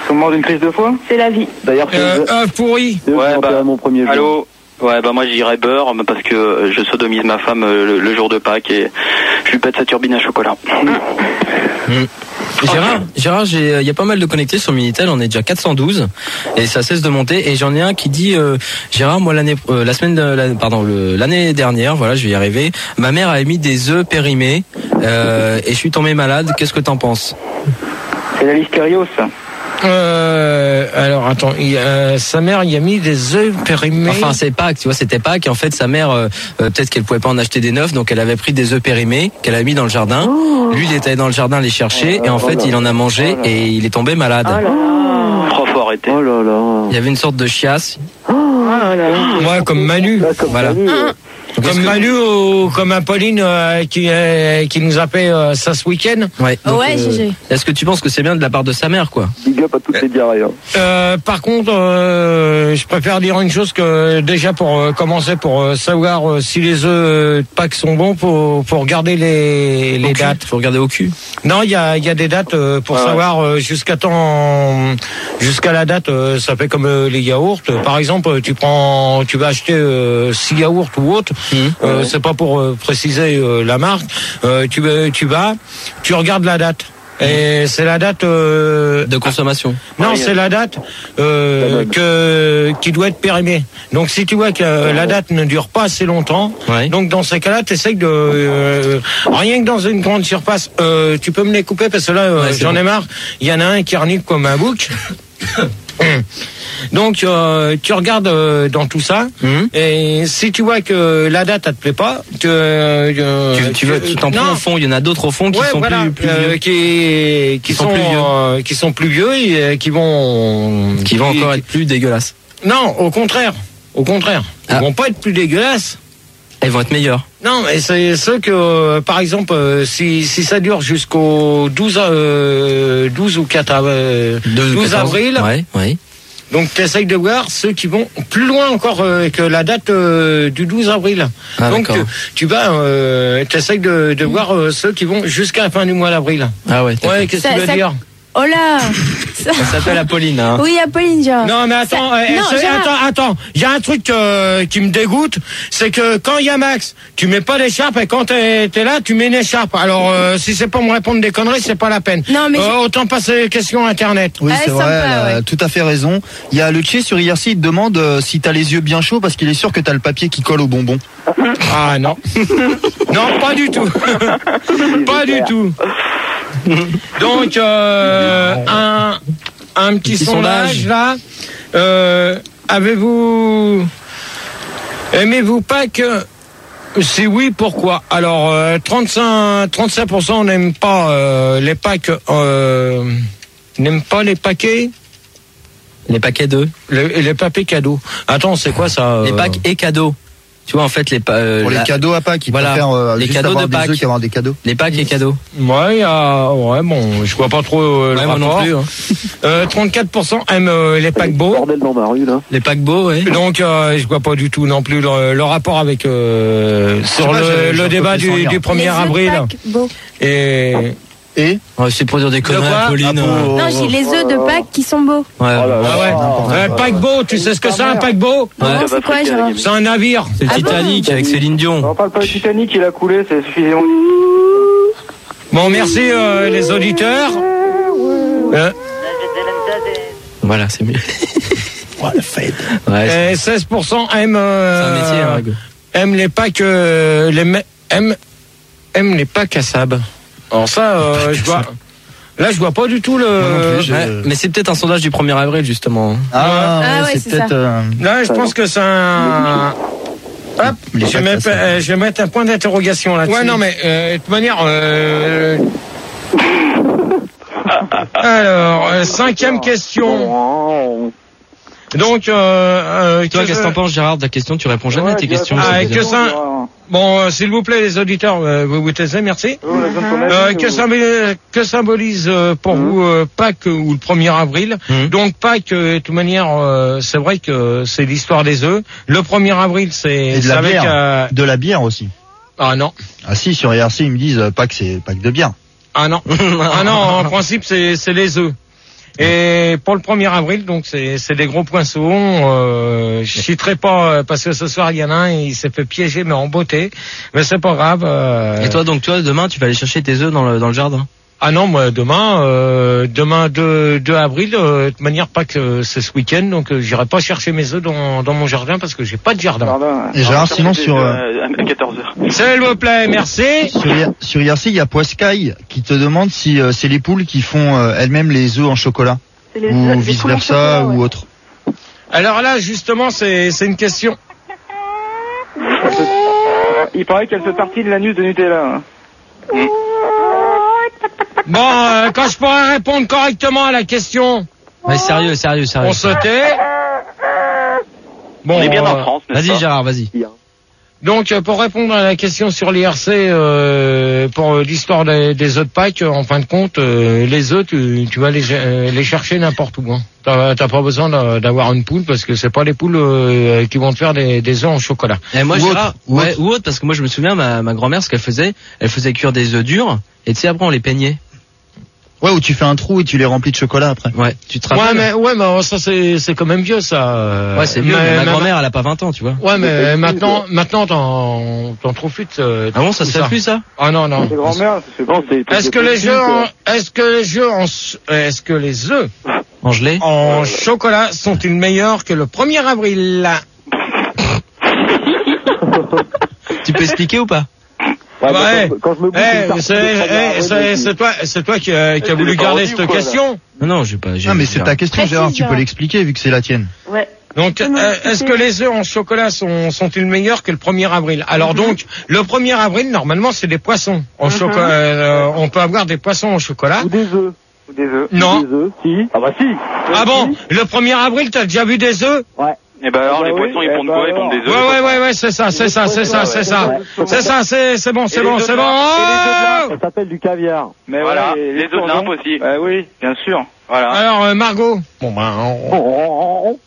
Speaker 8: sont morts d'une crise de foie.
Speaker 5: C'est la vie.
Speaker 2: D'ailleurs, c'est
Speaker 1: Euh, œuf pourri.
Speaker 4: Ouais, bah,
Speaker 2: mon premier jour.
Speaker 4: allô. Ouais, bah moi je dirais beurre parce que je sodomise ma femme le, le jour de Pâques et je lui pète sa turbine à chocolat.
Speaker 3: Mmh. Gérard, Gérard, j'ai, il y a pas mal de connectés sur Minitel, on est déjà quatre cent douze et ça cesse de monter. Et j'en ai un qui dit, euh, Gérard, moi l'année, euh, la semaine, de, la, pardon, le, l'année dernière, voilà, je vais y arriver. Ma mère a émis des œufs périmés euh, et je suis tombé malade. Qu'est-ce que t'en penses?
Speaker 8: C'est la listériose, ça.
Speaker 1: Euh, alors attends, il, euh, sa mère y a mis des œufs périmés.
Speaker 3: Enfin, c'est Pâques, tu vois, c'était Pâques. Et en fait, sa mère, euh, euh, peut-être qu'elle pouvait pas en acheter des neufs, donc elle avait pris des œufs périmés qu'elle a mis dans le jardin. Oh. Lui, il était allé dans le jardin les chercher, oh, et en fait, oh il en a mangé oh et il est tombé malade.
Speaker 4: Oh là. Trop fort été.
Speaker 2: Oh là là.
Speaker 3: Il y avait une sorte de chiasse.
Speaker 5: Oh là là.
Speaker 1: Ouais, comme Manu.
Speaker 2: Là, comme
Speaker 3: Voilà.
Speaker 2: Manu, ouais.
Speaker 1: Comme Manu ou comme Apolline euh, qui, euh, qui nous a fait euh, ça ce week-end.
Speaker 3: Ouais. Donc,
Speaker 7: Ouais,
Speaker 3: euh,
Speaker 7: G G.
Speaker 3: est-ce que tu penses que c'est bien de la part de sa mère, quoi?
Speaker 2: Big up à toutes les diarrhées. Hein.
Speaker 1: Euh, par contre, euh, je préfère dire une chose que déjà pour euh, commencer, pour euh, savoir euh, si les œufs de Pâques sont bons, faut, faut regarder les, les dates.
Speaker 3: Faut regarder au cul.
Speaker 1: Non, il y a, il y a des dates euh, pour
Speaker 4: Ah ouais.
Speaker 1: savoir euh, jusqu'à temps, jusqu'à la date. Euh, ça fait comme euh, les yaourts. Par exemple, tu prends, tu vas acheter euh, six yaourts ou autre.
Speaker 3: Mmh.
Speaker 1: Euh, c'est pas pour euh, préciser euh, la marque. Euh, tu vas, tu vas, tu regardes la date. Et c'est la date euh,
Speaker 3: De consommation.
Speaker 1: non,
Speaker 4: Ouais,
Speaker 1: c'est la date euh, que qui doit être périmée. Donc si tu vois que euh, la date ne dure pas assez longtemps,
Speaker 3: Ouais.
Speaker 1: donc dans ces cas-là, tu essaies de euh, rien que dans une grande surface, euh, tu peux me les couper parce que là euh,
Speaker 3: Ouais, c'est
Speaker 1: j'en
Speaker 3: bon.
Speaker 1: ai marre. Il y en a un qui arnique comme un bouc. Donc euh, tu regardes euh, dans tout ça
Speaker 3: Mmh.
Speaker 1: et si tu vois que la date elle te plaît pas, tu euh,
Speaker 3: Tu, tu veux, tu t'en prends
Speaker 1: non.
Speaker 3: au fond. Il y en a d'autres au fond qui
Speaker 1: Ouais,
Speaker 3: sont
Speaker 1: voilà,
Speaker 3: plus, plus
Speaker 1: euh,
Speaker 3: vieux.
Speaker 1: qui, qui
Speaker 3: sont
Speaker 1: sont,
Speaker 3: plus vieux.
Speaker 1: euh, qui sont plus vieux et euh, qui vont
Speaker 3: qui vont encore être plus dégueulasses.
Speaker 1: Non, au contraire, au contraire, ils
Speaker 3: Ah.
Speaker 1: vont pas être plus dégueulasses.
Speaker 3: Elles vont être meilleures.
Speaker 1: Non, mais c'est ceux que, euh, par exemple, euh, si, si ça dure jusqu'au douze, euh, douze ou quatre, euh,
Speaker 3: douze ou
Speaker 1: douze
Speaker 3: quatorze.
Speaker 1: avril,
Speaker 3: Ouais, ouais.
Speaker 1: donc tu essayes de voir ceux qui vont plus loin encore euh, que la date euh, du douze avril.
Speaker 3: Ah,
Speaker 1: donc
Speaker 3: d'accord.
Speaker 1: tu, tu vas, euh, tu essayes de, de voir euh, ceux qui vont jusqu'à la fin du mois d'avril.
Speaker 3: Ah ouais. d'accord.
Speaker 1: Ouais, qu'est-ce que
Speaker 7: Ça-
Speaker 1: tu veux
Speaker 7: ça-
Speaker 1: dire?
Speaker 7: Oh là. Ça-
Speaker 3: Elle s'appelle Apolline, hein.
Speaker 7: Oui, Apolline, Gérard.
Speaker 1: Non mais attends,
Speaker 7: Ça-
Speaker 1: euh,
Speaker 7: non,
Speaker 1: c'est-
Speaker 7: Gérard.
Speaker 1: attends, attends, il y a un truc euh, qui me dégoûte, c'est que quand il y a Max, tu mets pas d'écharpe et quand t'es es là, tu mets une écharpe. Alors euh, si c'est pour me répondre des conneries, c'est pas la peine.
Speaker 7: Non, mais
Speaker 1: Euh,
Speaker 7: j'ai-
Speaker 1: autant passer les questions internet.
Speaker 6: Oui,
Speaker 7: Ah,
Speaker 6: c'est
Speaker 7: sympa,
Speaker 6: vrai, elle a
Speaker 7: ouais.
Speaker 6: tout à fait raison. Il y a le Tché sur I R C, il te demande euh, si t'as les yeux bien chauds parce qu'il est sûr que t'as le papier qui colle au bonbon.
Speaker 1: Ah non, non pas du tout, pas du tout. Donc euh, un un petit,
Speaker 3: Petit
Speaker 1: sondage,
Speaker 3: sondage.
Speaker 1: là. Euh, avez-vous aimez-vous pas que si oui, pourquoi? Alors, euh, trente-cinq, trente-cinq pour cent n'aiment pas euh, les packs, euh, n'aiment pas les paquets,
Speaker 3: Les paquets d'œufs.
Speaker 1: les, les papiers cadeaux. Attends, c'est quoi ça?
Speaker 3: Les
Speaker 1: euh,
Speaker 3: packs et cadeaux. Tu vois, en fait, les, pa- euh,
Speaker 6: Pour
Speaker 3: la-
Speaker 6: les cadeaux à Pâques, ils
Speaker 3: Voilà,
Speaker 6: préfèrent euh,
Speaker 3: les
Speaker 6: juste
Speaker 3: cadeaux
Speaker 6: avoir
Speaker 3: de
Speaker 6: des œufs
Speaker 3: Pâques.
Speaker 6: qu'avoir des cadeaux.
Speaker 3: les packs et cadeaux.
Speaker 1: Ouais, il y a, ouais, bon, je vois pas trop euh, le
Speaker 3: Ouais, moi non
Speaker 1: rapport.
Speaker 3: plus, hein.
Speaker 1: Euh, trente-quatre pour cent aiment euh, les paquebots.
Speaker 2: Bordel dans ma rue là.
Speaker 3: Les paquebots, ouais.
Speaker 1: Donc, euh, je vois pas du tout non plus le, le rapport avec euh, sur
Speaker 6: pas,
Speaker 1: le,
Speaker 6: j'ai- j'ai
Speaker 1: le
Speaker 6: un peu
Speaker 1: débat
Speaker 6: plus sans
Speaker 1: du,
Speaker 6: lien.
Speaker 1: du
Speaker 7: Les
Speaker 1: premier
Speaker 7: œufs
Speaker 1: avril.
Speaker 7: Pâques, beau.
Speaker 1: Et
Speaker 6: Et
Speaker 3: Ouais, c'est pour dire des conneries,
Speaker 1: quoi
Speaker 3: Apolline.
Speaker 6: Ah,
Speaker 3: euh.
Speaker 6: pour-
Speaker 7: Non, j'ai les œufs de Pâques qui sont beaux.
Speaker 3: Ouais,
Speaker 2: Oh là là.
Speaker 1: ah ouais,
Speaker 2: Ah,
Speaker 1: euh, paquebot, tu sais ce que c'est un paquebot?
Speaker 7: Non, c'est quoi, Gérard?
Speaker 1: C'est un navire.
Speaker 3: c'est le
Speaker 7: Ah
Speaker 3: Titanic
Speaker 7: bon
Speaker 3: avec Céline Dion.
Speaker 8: On parle pas du Titanic, il a coulé, c'est suffisant.
Speaker 1: Bon, merci euh, les auditeurs. Euh,
Speaker 3: Voilà, c'est mieux.
Speaker 6: Ouais, le fait.
Speaker 3: Ouais, c'est
Speaker 1: et seize pour cent aiment,
Speaker 3: c'est
Speaker 1: euh,
Speaker 3: un métier, hein, Hugo.
Speaker 1: aiment les packs, euh, les me- aiment, aiment les packs à sable. Alors ça, euh, je vois. Là, je vois pas du tout le.
Speaker 6: Moi non plus, j'ai-
Speaker 3: Ouais, mais c'est peut-être un sondage du premier avril, justement.
Speaker 6: Ah,
Speaker 7: Ah ouais,
Speaker 6: c'est
Speaker 7: c'est
Speaker 6: peut-être.
Speaker 7: ça.
Speaker 6: euh,
Speaker 1: Là, je pense que c'est un. Hop,
Speaker 6: Les
Speaker 1: je vais,
Speaker 6: packs
Speaker 1: mettre,
Speaker 6: à sable.
Speaker 1: euh, je vais mettre un point d'interrogation là-dessus. Ouais, non, mais euh, de toute manière. Euh... Alors, euh, cinquième question. Donc, euh, euh,
Speaker 3: Toi,
Speaker 1: que-
Speaker 3: qu'est-ce que t'en penses, Gérard, de la question? Tu réponds jamais à tes questions.
Speaker 1: Ah,
Speaker 3: c'est
Speaker 1: et que
Speaker 3: bizarre.
Speaker 1: ça. Bon, euh, s'il vous plaît, les auditeurs, euh, vous vous taisez, merci. Euh, que, symbolise, que symbolise euh, pour vous euh, Pâques ou le premier avril?
Speaker 3: Mhm.
Speaker 1: Donc Pâques, euh, de toute manière, euh, c'est vrai que c'est l'histoire des œufs. Le premier avril, c'est
Speaker 6: Et de
Speaker 1: c'est
Speaker 6: la
Speaker 1: avec...
Speaker 6: bière.
Speaker 1: euh,
Speaker 6: De la bière aussi. Ah non. Ah si, sur I R C, ils me disent euh, pas que c'est pas que de bière.
Speaker 1: Ah non. Ah non, en principe, c'est c'est les œufs. Et pour le premier avril, donc c'est c'est des gros poissons. Euh, je citerai pas euh, parce que ce soir il y en a un, il s'est fait piéger mais en beauté. Mais c'est pas grave. Euh...
Speaker 3: Et toi donc toi demain tu vas aller chercher tes œufs dans le dans le jardin?
Speaker 1: Ah non, moi demain, euh, demain deux avril, euh, de toute manière pas que c'est ce week-end, donc euh, j'irai pas chercher mes œufs dans, dans mon jardin parce que j'ai pas de jardin.
Speaker 8: Pardon.
Speaker 6: Et Gérard, sinon sur euh,
Speaker 4: à quatorze heures.
Speaker 1: S'il vous plaît, merci.
Speaker 6: sur, I- sur I R C, il y a Poiscaille qui te demande si euh, c'est les poules qui font euh, elles-mêmes les œufs en chocolat
Speaker 5: C'est les-
Speaker 6: ou
Speaker 5: les
Speaker 6: vice
Speaker 5: poules en
Speaker 6: versa
Speaker 5: chocolat, ouais.
Speaker 6: ou autre.
Speaker 1: Alors là, justement, c'est c'est une question.
Speaker 8: Il paraît qu'elle fait partie de l'anus de Nutella. hein.
Speaker 1: Bon, euh, quand je pourrai répondre correctement à la question,
Speaker 3: Ouais, sérieux, sérieux, sérieux.
Speaker 1: on se tait. Bon,
Speaker 4: On est bien en
Speaker 1: euh,
Speaker 4: France, n'est-ce
Speaker 3: Vas-y
Speaker 4: pas?
Speaker 3: Gérard, vas-y.
Speaker 1: Donc, euh, pour répondre à la question sur l'I R C, euh, pour euh, l'histoire des, des œufs de Pâques, euh, en fin de compte, euh, les œufs, tu, tu vas les, euh, les chercher n'importe où. Hein. T'as, t'as pas besoin d'a- d'avoir une poule parce que c'est pas les poules euh, qui vont te faire des, des œufs en chocolat.
Speaker 3: Et moi,
Speaker 6: Ou
Speaker 3: Gérard,
Speaker 6: autre, ou
Speaker 3: ouais,
Speaker 6: autre.
Speaker 3: ou autre, parce que moi je me souviens, ma, ma grand-mère, ce qu'elle faisait, elle faisait cuire des œufs durs, et tu sais, après on les peignait.
Speaker 6: Ouais, où tu fais un trou et tu les remplis de chocolat après.
Speaker 3: Ouais, tu te
Speaker 1: Ouais,
Speaker 3: rappelles?
Speaker 1: mais ouais, mais oh, ça c'est c'est quand même vieux ça. euh,
Speaker 3: Ouais, c'est vieux, mais ma grand-mère, elle a pas vingt ans, tu vois.
Speaker 1: Ouais, mais maintenant, maintenant t'en t'en trouves plus. de-
Speaker 3: Ah bon, ça
Speaker 1: tout
Speaker 3: se fait plus, ça?
Speaker 1: Ah non non.
Speaker 8: C'est grand-mère, c'est
Speaker 2: Non, c'est.
Speaker 1: Est-ce que les jeux, en, est-ce que les jeux, en, est-ce que les œufs
Speaker 3: En gelée?
Speaker 1: en chocolat sont-ils meilleurs que le premier avril?
Speaker 3: Tu peux expliquer ou pas?
Speaker 2: Ouais, bah,
Speaker 1: Ouais.
Speaker 2: quand, quand je me bouge
Speaker 1: Eh,
Speaker 2: une tarte
Speaker 1: c'est,
Speaker 2: de chocolat,
Speaker 1: eh,
Speaker 2: ouais,
Speaker 1: c'est,
Speaker 2: vas-y.
Speaker 1: c'est toi, c'est toi qui, a- qui a
Speaker 4: C'est
Speaker 1: voulu
Speaker 4: des
Speaker 1: garder
Speaker 4: parodies
Speaker 1: cette
Speaker 4: ou quoi, là
Speaker 1: question.
Speaker 3: Non, non, j'ai pas, j'ai.
Speaker 6: Ah mais c'est ta question
Speaker 7: Précise,
Speaker 6: Gérard, tu peux
Speaker 7: Gérard.
Speaker 6: l'expliquer vu que c'est la tienne.
Speaker 5: Ouais.
Speaker 1: Donc,
Speaker 5: peux me
Speaker 1: euh,
Speaker 5: répéter
Speaker 1: est-ce que les œufs en chocolat sont, sont-ils meilleurs que le premier avril? Alors donc, le premier avril, normalement, c'est des poissons en chocolat. euh, on peut avoir des poissons au chocolat.
Speaker 2: Ou des œufs.
Speaker 8: Ou des œufs.
Speaker 1: Non.
Speaker 2: Des œufs, si. Ah bah si.
Speaker 1: Ah bon? Le premier avril, t'as déjà vu des œufs?
Speaker 2: Ouais.
Speaker 4: Et ben alors,
Speaker 8: Bah
Speaker 4: les
Speaker 8: oui,
Speaker 4: poissons, ils
Speaker 8: eh
Speaker 4: pondent
Speaker 8: ben
Speaker 4: quoi? Ils
Speaker 8: alors.
Speaker 4: pondent des
Speaker 1: Ouais,
Speaker 4: œufs.
Speaker 1: ouais, ouais, ouais, c'est ça, c'est ça, c'est ça, c'est ça. C'est ça, c'est, c'est bon, c'est
Speaker 4: Et
Speaker 1: bon,
Speaker 4: les
Speaker 1: c'est
Speaker 4: œufs
Speaker 1: bon.
Speaker 4: blancs,
Speaker 1: Oh
Speaker 2: Ça s'appelle du caviar.
Speaker 8: Mais
Speaker 4: Voilà,
Speaker 8: ouais, et
Speaker 4: les œufs de
Speaker 8: bourdons.
Speaker 4: nymphe aussi.
Speaker 8: Bah oui, bien sûr.
Speaker 4: Voilà.
Speaker 1: Alors, euh, Margot. Bon, ben, on-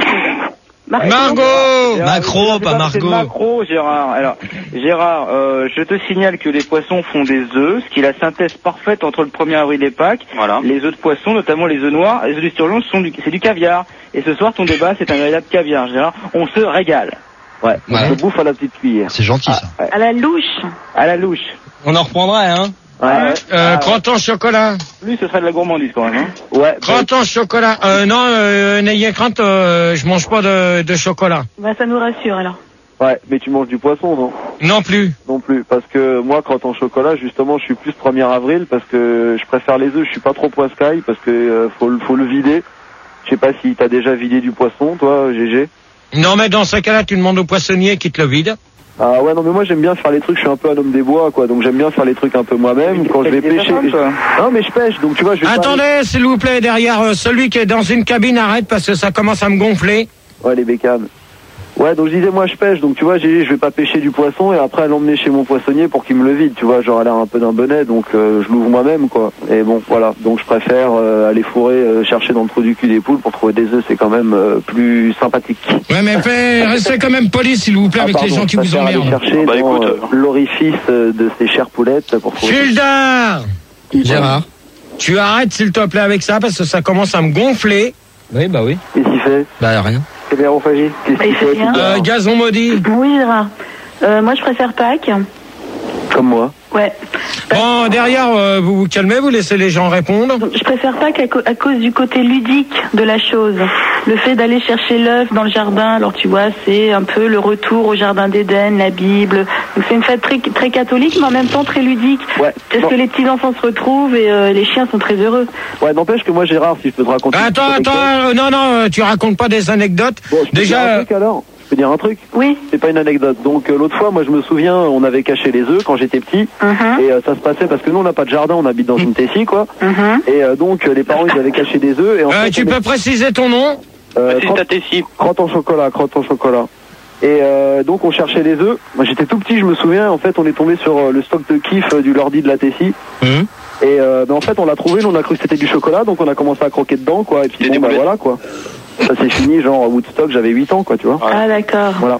Speaker 1: Margot!
Speaker 8: Gérard,
Speaker 3: Macro,
Speaker 8: c'est
Speaker 3: pas
Speaker 8: c'est
Speaker 3: Margot.
Speaker 8: Macro, Gérard. Alors, Gérard, euh, je te signale que les poissons font des œufs, ce qui est la synthèse parfaite entre le premier avril et Pâques.
Speaker 4: Voilà.
Speaker 8: Les œufs de poisson, notamment les œufs noirs, les œufs d'esturgeon, sont du, c'est du caviar. Et ce soir, ton débat, c'est un véritable caviar, Gérard. On se régale.
Speaker 2: Ouais.
Speaker 3: Voilà.
Speaker 2: On se bouffe à la petite cuillère.
Speaker 6: C'est gentil ça.
Speaker 5: À la louche.
Speaker 8: À la louche.
Speaker 3: On en reprendra, hein.
Speaker 2: Ouais. Ouais.
Speaker 1: Euh, crotte en chocolat.
Speaker 8: Lui, ce serait de la gourmandise quand même. Hein.
Speaker 2: Ouais.
Speaker 1: Crotte en chocolat. Euh, non, euh, n'ayez crainte, euh, je mange pas de, de chocolat.
Speaker 5: Bah, ça nous rassure alors.
Speaker 2: Ouais, mais tu manges du poisson, non?
Speaker 1: Non plus.
Speaker 2: Non plus, parce que moi, quand en chocolat, justement, je suis plus premier avril, parce que je préfère les œufs, je suis pas trop poiscaille, parce que euh, faut, le- faut le vider. Je sais pas si t'as déjà vidé du poisson, toi, G G.
Speaker 1: Non, mais dans ce cas-là, tu demandes au poissonnier qui te le vide.
Speaker 2: Ah ouais, non, mais moi, j'aime bien faire les trucs, je suis un peu un homme des bois, quoi, donc j'aime bien faire les trucs un peu moi-même. Quand je vais
Speaker 8: T'es
Speaker 2: pêcher...
Speaker 8: pas fan, toi.
Speaker 2: Non, mais je pêche, donc tu vois, je vais pas-
Speaker 1: Attendez, s'il vous plaît, derrière euh, celui qui est dans une cabine, arrête parce que ça commence à me gonfler.
Speaker 2: Ouais, les bécanes. Ouais, donc je disais, moi, je pêche, donc tu vois, G G, je vais pas pêcher du poisson et après l'emmener chez mon poissonnier pour qu'il me le vide, tu vois, genre, elle a un peu d'un bonnet, donc euh, je l'ouvre moi-même, quoi. Et bon, voilà, donc je préfère euh, aller fourrer, euh, chercher dans le trou du cul des poules pour trouver des œufs, c'est quand même euh, plus sympathique.
Speaker 1: Ouais, mais fait, restez quand même poli, s'il vous plaît,
Speaker 2: Ah,
Speaker 1: avec les
Speaker 2: pardon,
Speaker 1: gens qui
Speaker 2: je
Speaker 1: vous
Speaker 2: préfère aller
Speaker 1: emmerdent.
Speaker 2: chercher
Speaker 4: Bah,
Speaker 2: dans
Speaker 4: écoute,
Speaker 2: euh, l'orifice euh, de ces chères poulettes pour trouver...
Speaker 1: Gildard,
Speaker 3: Gérard.
Speaker 1: tu arrêtes, s'il te plaît, avec ça parce que ça commence à me gonfler.
Speaker 3: Oui, bah oui.
Speaker 2: Qu'est-ce qu'il fait?
Speaker 3: Bah rien.
Speaker 2: C'est l'aérophagie. Qu'est-ce
Speaker 5: Bah, il
Speaker 2: qu'il
Speaker 5: fait
Speaker 2: fait?
Speaker 5: rien.
Speaker 1: Euh, gazon maudit.
Speaker 5: Oui, Gérard. Euh, moi, je préfère Pâques.
Speaker 2: Comme moi.
Speaker 5: Ouais.
Speaker 1: Bon, derrière, euh, vous vous calmez, vous laissez les gens répondre.
Speaker 5: Je préfère Pâques à, co- à cause du côté ludique de la chose. Le fait d'aller chercher l'œuf dans le jardin, alors tu vois, c'est un peu le retour au jardin d'Éden, la Bible. Donc c'est une fête très, très catholique, mais en même temps très ludique.
Speaker 2: Ouais.
Speaker 5: Parce
Speaker 2: Non.
Speaker 5: que les petits-enfants se retrouvent et euh, les chiens sont très heureux.
Speaker 2: Ouais, n'empêche que moi, Gérard, si je peux te raconter... une
Speaker 1: Attends,
Speaker 2: petite
Speaker 1: attends,
Speaker 2: anecdote.
Speaker 1: euh, non, non, euh, tu racontes pas des anecdotes.
Speaker 2: Bon, je peux
Speaker 1: Déjà,
Speaker 2: dire un truc alors? Je peux dire un truc?
Speaker 5: Oui.
Speaker 2: C'est pas une anecdote. Donc euh, l'autre fois, moi je me souviens, on avait caché les œufs quand j'étais petit,
Speaker 5: Mhm.
Speaker 2: et euh, ça se passait parce que nous on n'a pas de jardin, on habite dans une tessie quoi,
Speaker 5: Mhm.
Speaker 2: et euh, donc euh, les parents ils avaient caché des œufs. Et en
Speaker 1: euh,
Speaker 2: fait,
Speaker 1: tu
Speaker 2: on
Speaker 1: peux
Speaker 2: est-
Speaker 1: préciser ton nom?
Speaker 2: euh,
Speaker 4: C'est
Speaker 2: crotte,
Speaker 4: ta tessie.
Speaker 2: crotte en chocolat, crotte en chocolat. Et euh, donc on cherchait les œufs. Moi j'étais tout petit, je me souviens. En fait, on est tombé sur euh, le stock de kiff euh, du Lordi de la tessie.
Speaker 3: Hum.
Speaker 2: Et euh, ben, en fait, on l'a trouvé, nous, on a cru que c'était du chocolat, donc on a commencé à croquer dedans, quoi. Et puis
Speaker 4: C'était
Speaker 2: bon, bah
Speaker 4: des boulettes.
Speaker 2: voilà, quoi. Ça s'est fini, genre Woodstock, j'avais huit ans, quoi, tu vois.
Speaker 5: Ah, d'accord.
Speaker 2: Voilà.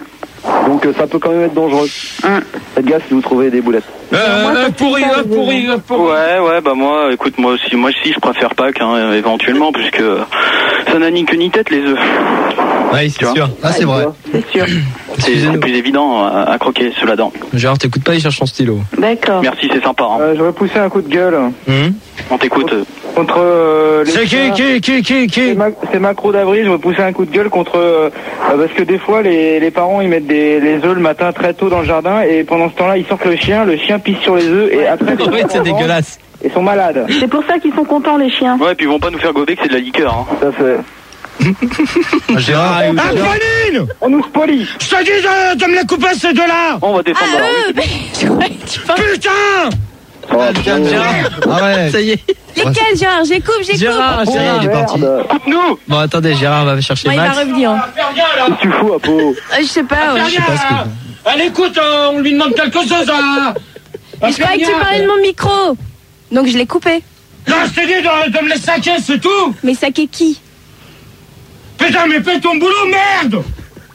Speaker 2: Donc euh, ça peut quand même être dangereux.
Speaker 4: Hum.
Speaker 2: Faites gaffe si vous trouvez des boulettes.
Speaker 1: Euh, pourri, euh, pourri, euh, pourri.
Speaker 4: Ouais, ouais, bah moi, écoute, moi aussi, moi aussi, je préfère Pâques, hein, éventuellement, puisque ça n'a ni queue ni tête, les œufs.
Speaker 3: Oui, c'est sûr.
Speaker 6: Ah, c'est vrai.
Speaker 5: C'est sûr.
Speaker 4: C'est c'est plus évident à, à croquer sous la dent.
Speaker 3: Genre, t'écoutes pas, il cherche son stylo.
Speaker 5: D'accord.
Speaker 4: Merci, c'est sympa. Hein.
Speaker 8: Euh, J'aurais poussé un coup de gueule
Speaker 3: Hum
Speaker 4: On t'écoute.
Speaker 8: contre euh, les
Speaker 1: C'est qui,
Speaker 8: chiens.
Speaker 1: qui, qui, qui, qui
Speaker 8: C'est Ma- c'est Macro d'Avril, j'aurais poussé un coup de gueule contre... euh, euh, parce que des fois, les, les parents, ils mettent des, les œufs le matin très tôt dans le jardin, et pendant ce temps-là, ils sortent le chien, le chien pisse sur les œufs, et après...
Speaker 3: Oui, c'est dégueulasse.
Speaker 8: Ils sont malades.
Speaker 5: C'est pour ça qu'ils sont contents, les chiens.
Speaker 4: Ouais, puis ils vont pas nous faire gober que c'est de la liqueur. Hein.
Speaker 8: Ça fait...
Speaker 6: Gérard,
Speaker 1: Antoine,
Speaker 8: On nous spolie.
Speaker 1: je te dis de, de me les couper ces deux-là.
Speaker 4: On va défendre.
Speaker 7: Ah,
Speaker 4: la rue.
Speaker 7: eux, mais je croyais que tu parlais.
Speaker 1: Putain.
Speaker 6: Arrête.
Speaker 3: Ça y est.
Speaker 7: Lesquels, Gérard? J'ai coupe, j'ai coupe.
Speaker 3: Gérard, Gérard.
Speaker 6: il est parti.
Speaker 2: Merde.
Speaker 4: Coupe-nous.
Speaker 3: Bon, attendez, Gérard va chercher
Speaker 7: Bon, il va
Speaker 3: Max.
Speaker 7: revenir. hein.
Speaker 2: Qu'est-ce que tu fous, Apo?
Speaker 7: Euh, Je sais pas, ouais.
Speaker 1: Je sais pas ce que... Allez, écoute, euh, on lui demande quelque chose à...
Speaker 7: Mais je croyais que tu parlais de mon micro. Donc je l'ai coupé.
Speaker 1: Non, je t'ai dit de, de me les saquer, c'est tout.
Speaker 7: Mais saquer qui?
Speaker 1: Putain, mais fais ton boulot, merde.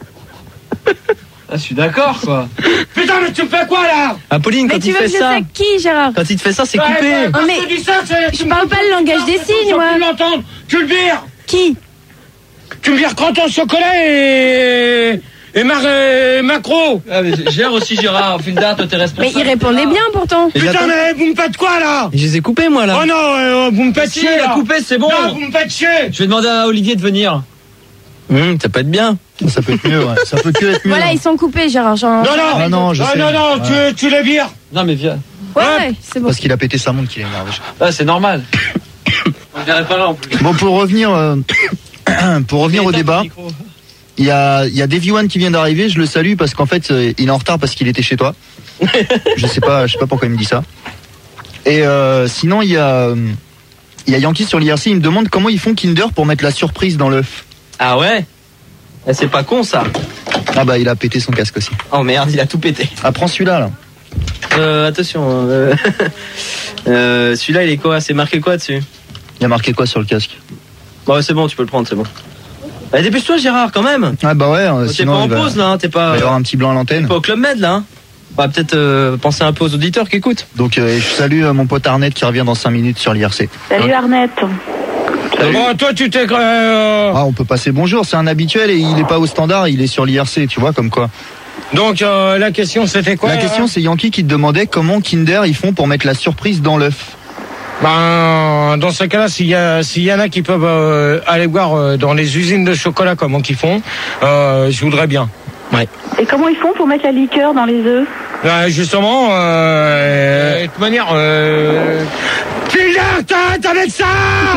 Speaker 3: Ah, je suis d'accord, quoi.
Speaker 1: Putain, mais tu me fais quoi, là?
Speaker 3: Apolline,
Speaker 7: Mais
Speaker 3: quand
Speaker 7: tu
Speaker 3: il
Speaker 7: veux
Speaker 3: fait
Speaker 7: que je
Speaker 3: ça,
Speaker 7: saque qui, Gérard?
Speaker 3: quand il te fait ça, c'est
Speaker 1: Ouais,
Speaker 3: coupé.
Speaker 1: ouais, quand
Speaker 7: Oh, mais
Speaker 1: je te dis ça, c'est...
Speaker 7: je parle pas le langage des signes, moi.
Speaker 1: Tu l'entends, tu le vires.
Speaker 7: Qui?
Speaker 1: Tu me vires croton chocolat et... Et Mar... et Macro.
Speaker 3: Ah, mais Gérard aussi, Gérard. Au fil d'art, toi, t'es
Speaker 7: Mais
Speaker 3: responsable.
Speaker 7: il répondait bien pourtant.
Speaker 3: Mais
Speaker 1: Putain,
Speaker 3: j'attends-
Speaker 1: mais vous me faites quoi, là?
Speaker 3: Je les ai coupés, moi, là.
Speaker 1: Oh non, euh, vous me faites
Speaker 3: Si,
Speaker 1: chier,
Speaker 3: il a
Speaker 1: là.
Speaker 3: coupé, c'est bon.
Speaker 1: Non, vous me faites chier.
Speaker 3: Je vais demander à Olivier de venir. Hum, ça peut être bien.
Speaker 6: Ça peut être mieux, ouais. Ça peut que être mieux.
Speaker 7: Voilà, ils sont coupés, Gérard. Genre...
Speaker 1: Non, non.
Speaker 6: Ah non, je
Speaker 1: non,
Speaker 6: sais.
Speaker 1: non, non,
Speaker 6: Ouais.
Speaker 1: tu, tu les vires.
Speaker 3: Non, mais viens.
Speaker 7: Ouais, ouais, c'est bon.
Speaker 6: Parce qu'il a pété sa montre qu'il est énervé.
Speaker 3: Ah, c'est normal. On dirait pas là, en plus.
Speaker 6: Bon, pour revenir, euh, pour revenir au débat, il y a, il y a Davy One qui vient d'arriver. Je le salue parce qu'en fait, euh, il est en retard parce qu'il était chez toi. Je sais pas, je sais pas pourquoi il me dit ça. Et euh, sinon, il y a, euh, il y a Yankee sur l'I R C. Il me demande comment ils font Kinder pour mettre la surprise dans l'œuf.
Speaker 3: Ah ouais? Eh, c'est pas con, ça.
Speaker 6: Ah bah, il a pété son casque aussi.
Speaker 3: Oh merde, il a tout pété.
Speaker 6: Ah, prends celui-là, là.
Speaker 3: Euh, attention. Euh... euh, celui-là, il est quoi? C'est marqué quoi dessus?
Speaker 6: Il y a marqué quoi sur le casque?
Speaker 3: Bon, c'est bon, tu peux le prendre, c'est bon. Allez, dépêche-toi, Gérard, quand même.
Speaker 6: Ah bah ouais. euh,
Speaker 3: T'es
Speaker 6: sinon,
Speaker 3: pas en
Speaker 6: il va-
Speaker 3: pause, là, hein, t'es
Speaker 6: il va
Speaker 3: pas,
Speaker 6: y avoir un petit blanc à l'antenne.
Speaker 3: pas au Club Med, là. Hein. On va peut-être euh, penser un peu aux auditeurs qui écoutent.
Speaker 6: Donc, euh, je salue euh, mon pote Arnett qui revient dans cinq minutes sur l'I R C.
Speaker 5: Salut Arnette.
Speaker 1: Bon, toi, tu t'es... Euh...
Speaker 6: Ah, on peut passer bonjour, c'est un habituel et il est pas au standard, il est sur l'I R C, tu vois, comme quoi.
Speaker 1: Donc, euh, la question, c'était quoi?
Speaker 6: La question, c'est Yankee qui te demandait comment Kinder ils font pour mettre la surprise dans l'œuf.
Speaker 1: Ben, dans ce cas-là, s'il y a, s'il y en a qui peuvent euh, aller voir euh, dans les usines de chocolat comment qu'ils font, euh, je voudrais bien.
Speaker 5: Et comment ils font pour mettre la liqueur dans les œufs?
Speaker 1: Ben, justement, euh, de toute manière, euh... Kinder, t'arrêtes avec ça!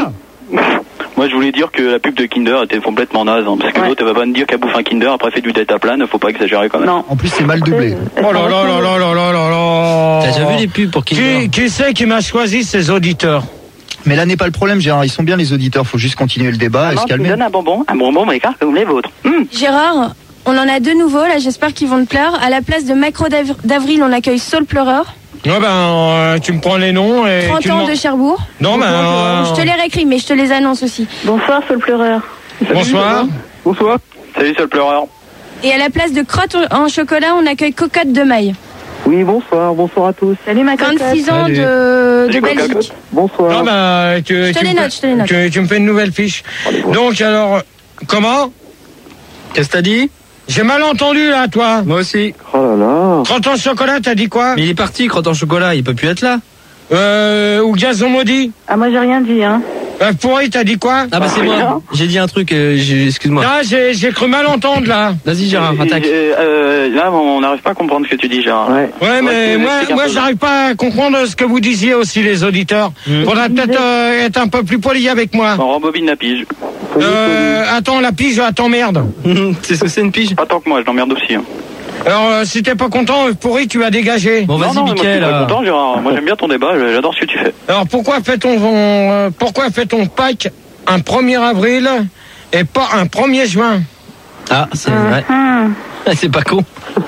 Speaker 4: Moi, je voulais dire que la pub de Kinder était complètement naze, hein, parce que
Speaker 5: Ouais.
Speaker 4: l'autre, elle va pas me dire qu'elle bouffe un Kinder, après fait du delta plane, faut pas exagérer quand même.
Speaker 5: Non.
Speaker 6: En plus, c'est mal doublé.
Speaker 1: Oh là là là là là là là là!
Speaker 3: T'as déjà vu les pubs pour Kinder?
Speaker 1: Qui, qui c'est qui m'a choisi ces auditeurs?
Speaker 6: Mais là n'est pas le problème, Gérard, ils sont bien les auditeurs, faut juste continuer le débat et se
Speaker 4: tu me
Speaker 6: calmer.
Speaker 4: donnes un bonbon, un bonbon, mais car comme les vôtres. Hum.
Speaker 7: Gérard, on en a deux nouveaux, là, j'espère qu'ils vont te plaire. À la place de Macro d'Av- d'Avril, on accueille Saul Pleureur.
Speaker 1: Ouais, ben, euh, tu me prends les noms et
Speaker 7: trente
Speaker 1: tu me
Speaker 7: ans
Speaker 1: m'en-
Speaker 7: de Cherbourg.
Speaker 1: Non, ben, euh,
Speaker 7: Je te les réécris, mais je te les annonce aussi.
Speaker 5: Bonsoir, Saul Pleureur.
Speaker 1: bonsoir.
Speaker 8: Bonsoir.
Speaker 4: Salut, seul pleureur.
Speaker 7: Et à la place de crotte en chocolat, on accueille Cocotte de Maille.
Speaker 2: Oui, bonsoir, bonsoir à tous.
Speaker 5: Salut ma cocotte.
Speaker 7: vingt-six ans
Speaker 3: Salut.
Speaker 7: de, de
Speaker 4: Salut, Cocotte.
Speaker 7: Belgique.
Speaker 2: Bonsoir.
Speaker 1: Non, ben, tu,
Speaker 7: Je te
Speaker 1: tu
Speaker 7: les
Speaker 1: me
Speaker 7: note,
Speaker 1: fais-
Speaker 7: je te les note.
Speaker 1: Tu, tu me fais une nouvelle fiche. Donc, alors, comment?
Speaker 3: Qu'est-ce que t'as dit?
Speaker 1: J'ai mal entendu, là, toi.
Speaker 3: Moi aussi.
Speaker 2: Oh là là.
Speaker 1: Crotte en chocolat, t'as dit quoi?
Speaker 3: Mais il est parti, crotte en chocolat, il peut plus être là.
Speaker 1: Euh, ou gazon maudit?
Speaker 5: Ah, moi j'ai rien dit, hein.
Speaker 1: Euh, pourri, t'as dit quoi?
Speaker 3: Ah bah c'est moi. J'ai dit un truc, euh, j'ai- excuse-moi.
Speaker 1: Ah, j'ai, j'ai cru mal entendre, là.
Speaker 3: Vas-y Gérard, attaque.
Speaker 4: Euh, euh, là, on n'arrive pas à comprendre ce que tu dis, Gérard.
Speaker 2: Ouais.
Speaker 1: Ouais, mais
Speaker 4: tu
Speaker 1: moi,
Speaker 4: m'expliques un
Speaker 1: moi,
Speaker 4: peu.
Speaker 1: j'arrive pas à comprendre ce que vous disiez aussi, les auditeurs.
Speaker 3: Mm.
Speaker 1: Faudrait peut-être euh, être un peu plus poli avec moi.
Speaker 4: On rembobine la pige.
Speaker 1: Euh, attends, la pige, attends, merde.
Speaker 3: C'est ce que c'est une pige?
Speaker 4: Pas tant que moi, je l'emmerde aussi. Hein.
Speaker 1: Alors, euh, si t'es pas content, euh, pourri, tu vas dégager.
Speaker 3: Bon
Speaker 4: non,
Speaker 3: vas-y
Speaker 4: non, moi, je suis
Speaker 3: Mickaël.
Speaker 4: pas
Speaker 3: euh,
Speaker 4: content, Gérard. Moi, j'aime bien ton débat, j'adore ce que tu fais.
Speaker 1: Alors, pourquoi fait-on, euh, pourquoi fait-on Pâques un premier avril et pas un premier juin?
Speaker 3: Ah c'est vrai.
Speaker 5: Hum.
Speaker 3: C'est pas con.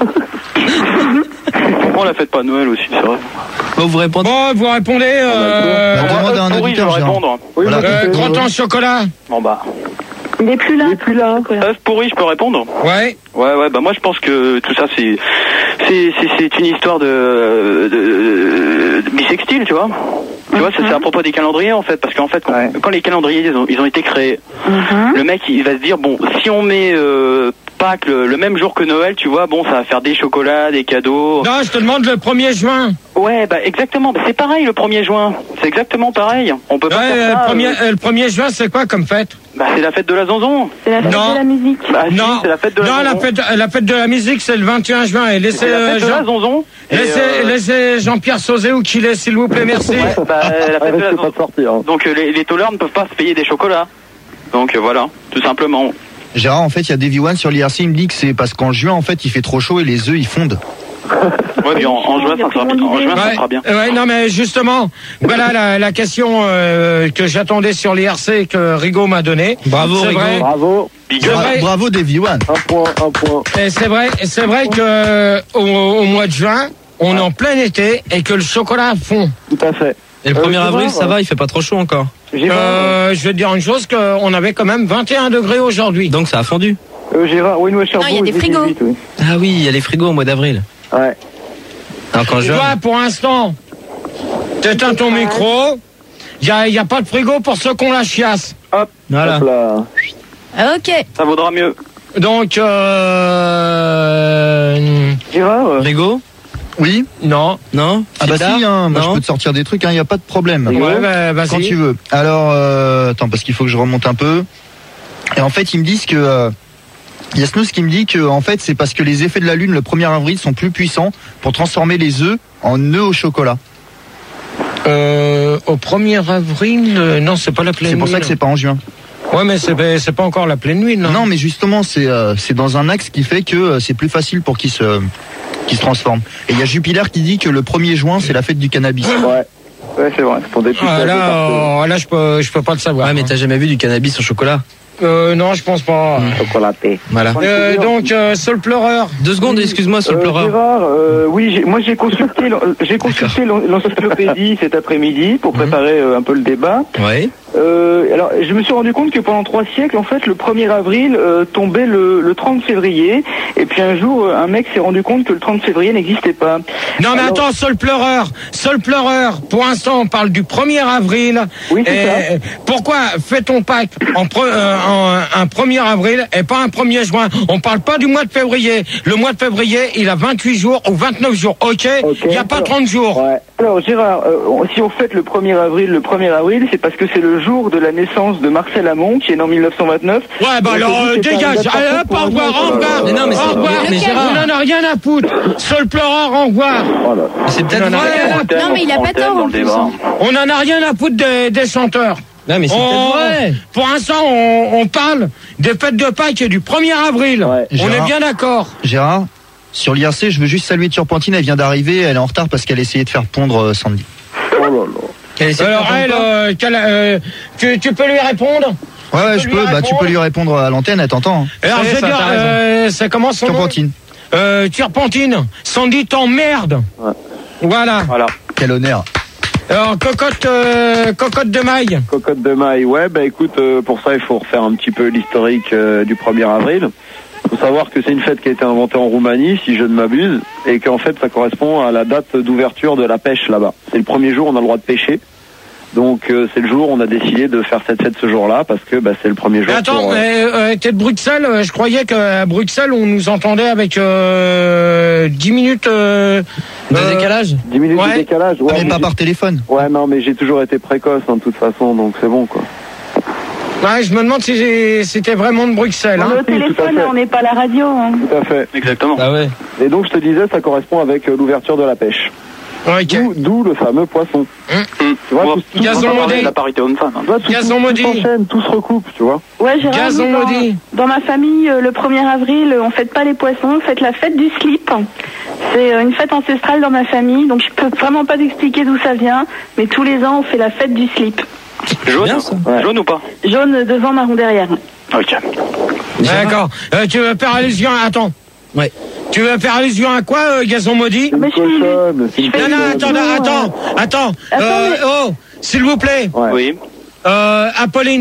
Speaker 4: Pourquoi on la fête pas à Noël aussi, c'est vrai?
Speaker 3: Bon vous répondez.
Speaker 1: Bon, vous répondez, euh,
Speaker 6: Bah, demande à un
Speaker 4: pourri, je vais
Speaker 6: auditeur, Gérard.
Speaker 4: répondre.
Speaker 2: Oui,
Speaker 6: Voilà.
Speaker 2: moi,
Speaker 1: euh,
Speaker 2: c'est-
Speaker 1: crotte en chocolat.
Speaker 4: Bon bah,
Speaker 5: Il est plus là.
Speaker 8: Il est plus là.
Speaker 4: œuf pourri, je peux répondre?
Speaker 1: Ouais.
Speaker 4: Ouais, ouais, bah moi je pense que tout ça c'est c'est c'est, c'est une histoire de, de, de bisextile, tu vois. Tu vois, c'est, c'est à propos des calendriers en fait, parce qu'en fait quand,
Speaker 8: Ouais.
Speaker 4: quand les calendriers ils ont, ils ont été créés,
Speaker 5: Mhm.
Speaker 4: le mec il va se dire bon, si on met euh, Pâques le, le même jour que Noël, tu vois, bon ça va faire des chocolats, des cadeaux.
Speaker 1: Non, je te demande le premier juin.
Speaker 4: Ouais, bah exactement, bah, c'est pareil le premier juin, c'est exactement pareil. On peut pas
Speaker 1: Ouais,
Speaker 4: faire ça.
Speaker 1: le premier,
Speaker 4: euh,
Speaker 1: euh, le premier juin, c'est quoi comme fête?
Speaker 4: Bah c'est la fête de la zonzon.
Speaker 5: C'est la fête
Speaker 1: Non.
Speaker 5: de la musique.
Speaker 4: Bah si,
Speaker 1: Non,
Speaker 4: c'est la fête de la
Speaker 1: non,
Speaker 4: zonzon.
Speaker 1: la fête, la fête de la musique, c'est le vingt et un juin. Et laissez,
Speaker 4: C'est la
Speaker 1: euh,
Speaker 4: fête de la
Speaker 1: Jean-
Speaker 4: zonzon. Et,
Speaker 1: laissez,
Speaker 4: euh,
Speaker 1: laissez Jean-Pierre Sauzé ou qu'il est, s'il vous plaît, merci.
Speaker 4: Ouais, bah, la fête de la
Speaker 2: Arrêtez pas
Speaker 4: zonzon.
Speaker 2: de sortir. hein.
Speaker 4: Donc euh, les, les tôleurs ne peuvent pas se payer des chocolats. Donc euh, voilà, tout simplement.
Speaker 6: Gérard, en fait, il y a Davy One sur l'I R C, il me dit que c'est parce qu'en juin, en fait, il fait trop chaud et les œufs, ils fondent.
Speaker 4: Ouais, mais en, en juin, ça sera, en juin, ça
Speaker 1: Ouais,
Speaker 4: sera bien.
Speaker 1: ouais, non, mais justement, voilà la, la question euh, que j'attendais sur l'I R C que Rigaud m'a donnée.
Speaker 3: Bravo,
Speaker 1: C'est
Speaker 3: Rigaud.
Speaker 1: vrai.
Speaker 2: Bravo.
Speaker 4: Big
Speaker 1: C'est
Speaker 4: up.
Speaker 1: vrai.
Speaker 6: Bravo Davy One.
Speaker 2: Un point, un point.
Speaker 1: Et c'est vrai, et c'est vrai que euh, au, au mois de juin, on est en plein été et que le chocolat fond.
Speaker 2: Tout à fait.
Speaker 3: Et le
Speaker 2: Euh,
Speaker 3: premier
Speaker 2: tu
Speaker 3: avril,
Speaker 2: vois,
Speaker 3: ça
Speaker 2: euh,
Speaker 3: va, il fait pas trop chaud encore.
Speaker 8: J'ai
Speaker 1: Euh, je vais te dire une chose, qu'on avait quand même vingt et un degrés aujourd'hui.
Speaker 3: Donc ça a fondu.
Speaker 8: euh, Gérard, oui, nous à Cherbourg,
Speaker 7: Non, il y a des
Speaker 8: fait
Speaker 7: frigos.
Speaker 8: dix-huit, oui.
Speaker 3: Ah oui, il y a les frigos au mois d'avril.
Speaker 2: Ouais.
Speaker 3: Alors qu'en
Speaker 1: Tu
Speaker 3: juin.
Speaker 1: vois, pour l'instant, t'éteins ton micro, il n'y a, y a pas de frigo pour ceux qu'on la chiasse.
Speaker 3: Voilà.
Speaker 2: Hop là.
Speaker 7: Ah, ok.
Speaker 4: Ça vaudra mieux.
Speaker 1: Donc, euh...
Speaker 8: Gérard, euh,
Speaker 3: Frigo?
Speaker 6: Oui.
Speaker 3: Non. Non?
Speaker 6: Ah bah
Speaker 3: Fitard
Speaker 6: si, hein, moi
Speaker 3: Non.
Speaker 6: je peux te sortir des trucs, il n'y a pas de problème.
Speaker 1: Ouais, bah, vas-y.
Speaker 6: Quand tu veux. Alors, euh, attends, parce qu'il faut que je remonte un peu. Et en fait, ils me disent que... Euh, il y a Snooze qui me dit que en fait, c'est parce que les effets de la Lune le premier avril sont plus puissants pour transformer les œufs en œufs au chocolat.
Speaker 1: Euh, au premier avril, euh, non, c'est pas la pleine
Speaker 6: C'est pour
Speaker 1: nuit.
Speaker 6: ça que c'est pas en juin.
Speaker 1: Ouais, mais c'est, c'est pas encore la pleine nuit, non?
Speaker 6: Non, mais justement, c'est euh, c'est dans un axe qui fait que euh, c'est plus facile pour qu'ils se, qu'ils se transforment. Et il y a Jupiler qui dit que le premier juin, c'est la fête du cannabis.
Speaker 2: Ouais.
Speaker 8: ouais, c'est vrai.
Speaker 2: Pour des
Speaker 1: Ah, là, euh, là, je peux, je peux pas le savoir.
Speaker 3: Ouais, mais t'as jamais vu du cannabis au chocolat?
Speaker 1: Euh, non, je pense pas.
Speaker 2: chocolaté.
Speaker 3: Voilà.
Speaker 1: Euh, donc, euh, Saul Pleureur.
Speaker 3: Deux secondes, excuse-moi, sur le
Speaker 8: Euh,
Speaker 3: pleureur.
Speaker 8: Gérard, euh, oui, j'ai- moi j'ai consulté, l'en- j'ai consulté l'en- l'encyclopédie cet après-midi pour préparer euh, un peu le débat.
Speaker 3: Ouais.
Speaker 8: Euh, alors, je me suis rendu compte que pendant trois siècles, en fait, le premier avril euh, tombait le, le trente février. Et puis un jour, euh, un mec s'est rendu compte que le trente février n'existait pas.
Speaker 1: Non, mais
Speaker 8: Alors-
Speaker 1: attends, Saul Pleureur. Saul Pleureur. Pour l'instant, on parle du premier avril.
Speaker 8: Oui, c'est
Speaker 1: Et pourquoi fait-on pas en, pre- euh, en- un premier avril et pas un premier juin? On parle pas du mois de février. Le mois de février, il a vingt-huit jours ou vingt-neuf jours. Ok?
Speaker 8: Ok.
Speaker 1: Il n'y a pas trente jours.
Speaker 2: Ouais.
Speaker 8: Alors Gérard, euh, on- si on fête le premier avril, le premier avril, c'est parce que c'est le jour de la naissance de Marcel Amont, qui est né en mille neuf cent vingt-neuf.
Speaker 1: Ouais, bah
Speaker 8: Donc,
Speaker 1: alors,
Speaker 8: je
Speaker 1: euh,
Speaker 8: dis que c'est un
Speaker 1: dégage.
Speaker 8: date
Speaker 1: Allez,
Speaker 8: parfaite
Speaker 1: hop,
Speaker 8: pour
Speaker 1: au
Speaker 8: un
Speaker 1: revoir,
Speaker 8: jour,
Speaker 1: au
Speaker 8: euh,
Speaker 1: revoir.
Speaker 3: Mais non, mais c'est-
Speaker 1: Au revoir.
Speaker 3: mais Gérard-
Speaker 1: On en a rien à foutre. Saul Pleureur, au revoir.
Speaker 2: Voilà.
Speaker 3: C'est peut-être
Speaker 1: Non, non,
Speaker 3: vrai.
Speaker 7: Non, mais il a pas tort, en plus.
Speaker 1: On en a rien à foutre des, des chanteurs.
Speaker 3: Non, mais c'est
Speaker 1: On-
Speaker 3: peut-être vrai.
Speaker 1: Pour l'instant, on, on parle des fêtes de Pâques et du premier avril.
Speaker 2: Ouais.
Speaker 1: On
Speaker 6: Gérard.
Speaker 1: est bien d'accord.
Speaker 6: Gérard, sur l'I R C, je veux juste saluer Turpentine, elle vient d'arriver, elle est en retard parce qu'elle essayait de faire pondre euh, Sandy.
Speaker 2: Oh là là.
Speaker 3: Quelle est cette
Speaker 1: Alors,
Speaker 3: personne,
Speaker 1: elle,
Speaker 3: toi
Speaker 1: euh, qu'elle, euh, tu, tu peux lui répondre?
Speaker 6: Ouais, ouais,
Speaker 1: Tu
Speaker 6: je
Speaker 1: peux
Speaker 6: peux,
Speaker 1: lui
Speaker 6: bah tu
Speaker 1: répondre
Speaker 6: peux lui répondre à l'antenne, elle t'entend. Hein.
Speaker 1: Alors,
Speaker 3: Ouais,
Speaker 1: je veux
Speaker 3: ça,
Speaker 1: dire,
Speaker 3: t'as raison.
Speaker 1: euh, ça commence son nom.
Speaker 6: Turpentine,
Speaker 1: Euh, Turpentine. Sandy t'emmerde.
Speaker 2: Ouais.
Speaker 1: Voilà.
Speaker 4: Voilà.
Speaker 6: quel honneur.
Speaker 1: Alors, cocotte, euh, cocotte de maille.
Speaker 2: Cocotte de maille, ouais, bah écoute, euh, pour ça il faut refaire un petit peu l'historique euh, du premier avril. Il faut savoir que c'est une fête qui a été inventée en Roumanie, si je ne m'abuse, et qu'en fait ça correspond à la date d'ouverture de la pêche là-bas. C'est le premier jour où on a le droit de pêcher. Donc euh, c'est le jour où on a décidé de faire cette fête ce jour-là, parce que bah, c'est le premier jour.
Speaker 1: Mais attends,
Speaker 2: pour, euh,
Speaker 1: mais, euh, t'es de Bruxelles. euh, Je croyais qu'à Bruxelles, on nous entendait avec euh, dix minutes euh,
Speaker 3: De
Speaker 1: euh,
Speaker 3: décalage?
Speaker 2: dix minutes
Speaker 1: ouais.
Speaker 2: de décalage. Ouais,
Speaker 6: Ah, mais
Speaker 2: mais
Speaker 6: pas
Speaker 2: j'ai-
Speaker 6: par téléphone.
Speaker 2: ouais, non, mais j'ai toujours été précoce hein, de toute façon, donc c'est bon quoi.
Speaker 1: Ouais, je me demande si j'ai- c'était vraiment de Bruxelles.
Speaker 5: On est
Speaker 1: Hein.
Speaker 5: au téléphone,
Speaker 2: fait.
Speaker 5: on n'est pas à la radio. Hein.
Speaker 2: Tout à fait.
Speaker 4: Exactement.
Speaker 3: Ah ouais.
Speaker 2: Et donc je te disais, ça correspond avec euh, l'ouverture de la pêche.
Speaker 1: Ok.
Speaker 2: D'où, d'où le fameux poisson.
Speaker 4: Hum.
Speaker 2: Tu vois,
Speaker 4: Bon,
Speaker 2: tout- tout-
Speaker 1: Gazon
Speaker 4: on va parler
Speaker 1: modé.
Speaker 4: de la parité homme-femme. hein.
Speaker 2: Tu vois, tout,
Speaker 1: Gazon
Speaker 2: tout,
Speaker 1: maudit.
Speaker 2: tout s'enchaîne, tout se recoupe, tu vois.
Speaker 5: Ouais, Gérard,
Speaker 1: Gazon
Speaker 5: dans,
Speaker 1: maudit.
Speaker 5: dans ma famille, euh, le premier avril, euh, on fête pas les poissons, on fête la fête du slip. C'est euh, une fête ancestrale dans ma famille, donc je peux vraiment pas t'expliquer d'où ça vient, mais tous les ans, on fait la fête du slip.
Speaker 4: Jaune,
Speaker 3: bien, ça.
Speaker 2: Ouais.
Speaker 4: jaune ou pas?
Speaker 5: Jaune devant, marron derrière.
Speaker 4: Ok.
Speaker 1: D'accord. Euh, tu veux faire allusion à... Attends.
Speaker 3: Ouais.
Speaker 1: Tu veux faire allusion à quoi, euh, Gazon maudit?
Speaker 2: C'est une
Speaker 5: Mais je suis-
Speaker 2: cochonne, c'est une
Speaker 5: je fais-
Speaker 1: Non, non,
Speaker 2: cochonne.
Speaker 1: attends, attends, attends.
Speaker 5: Attends,
Speaker 1: Euh,
Speaker 5: mais-
Speaker 1: oh, s'il vous plaît.
Speaker 2: Ouais.
Speaker 4: Oui.
Speaker 1: Euh, Apolline.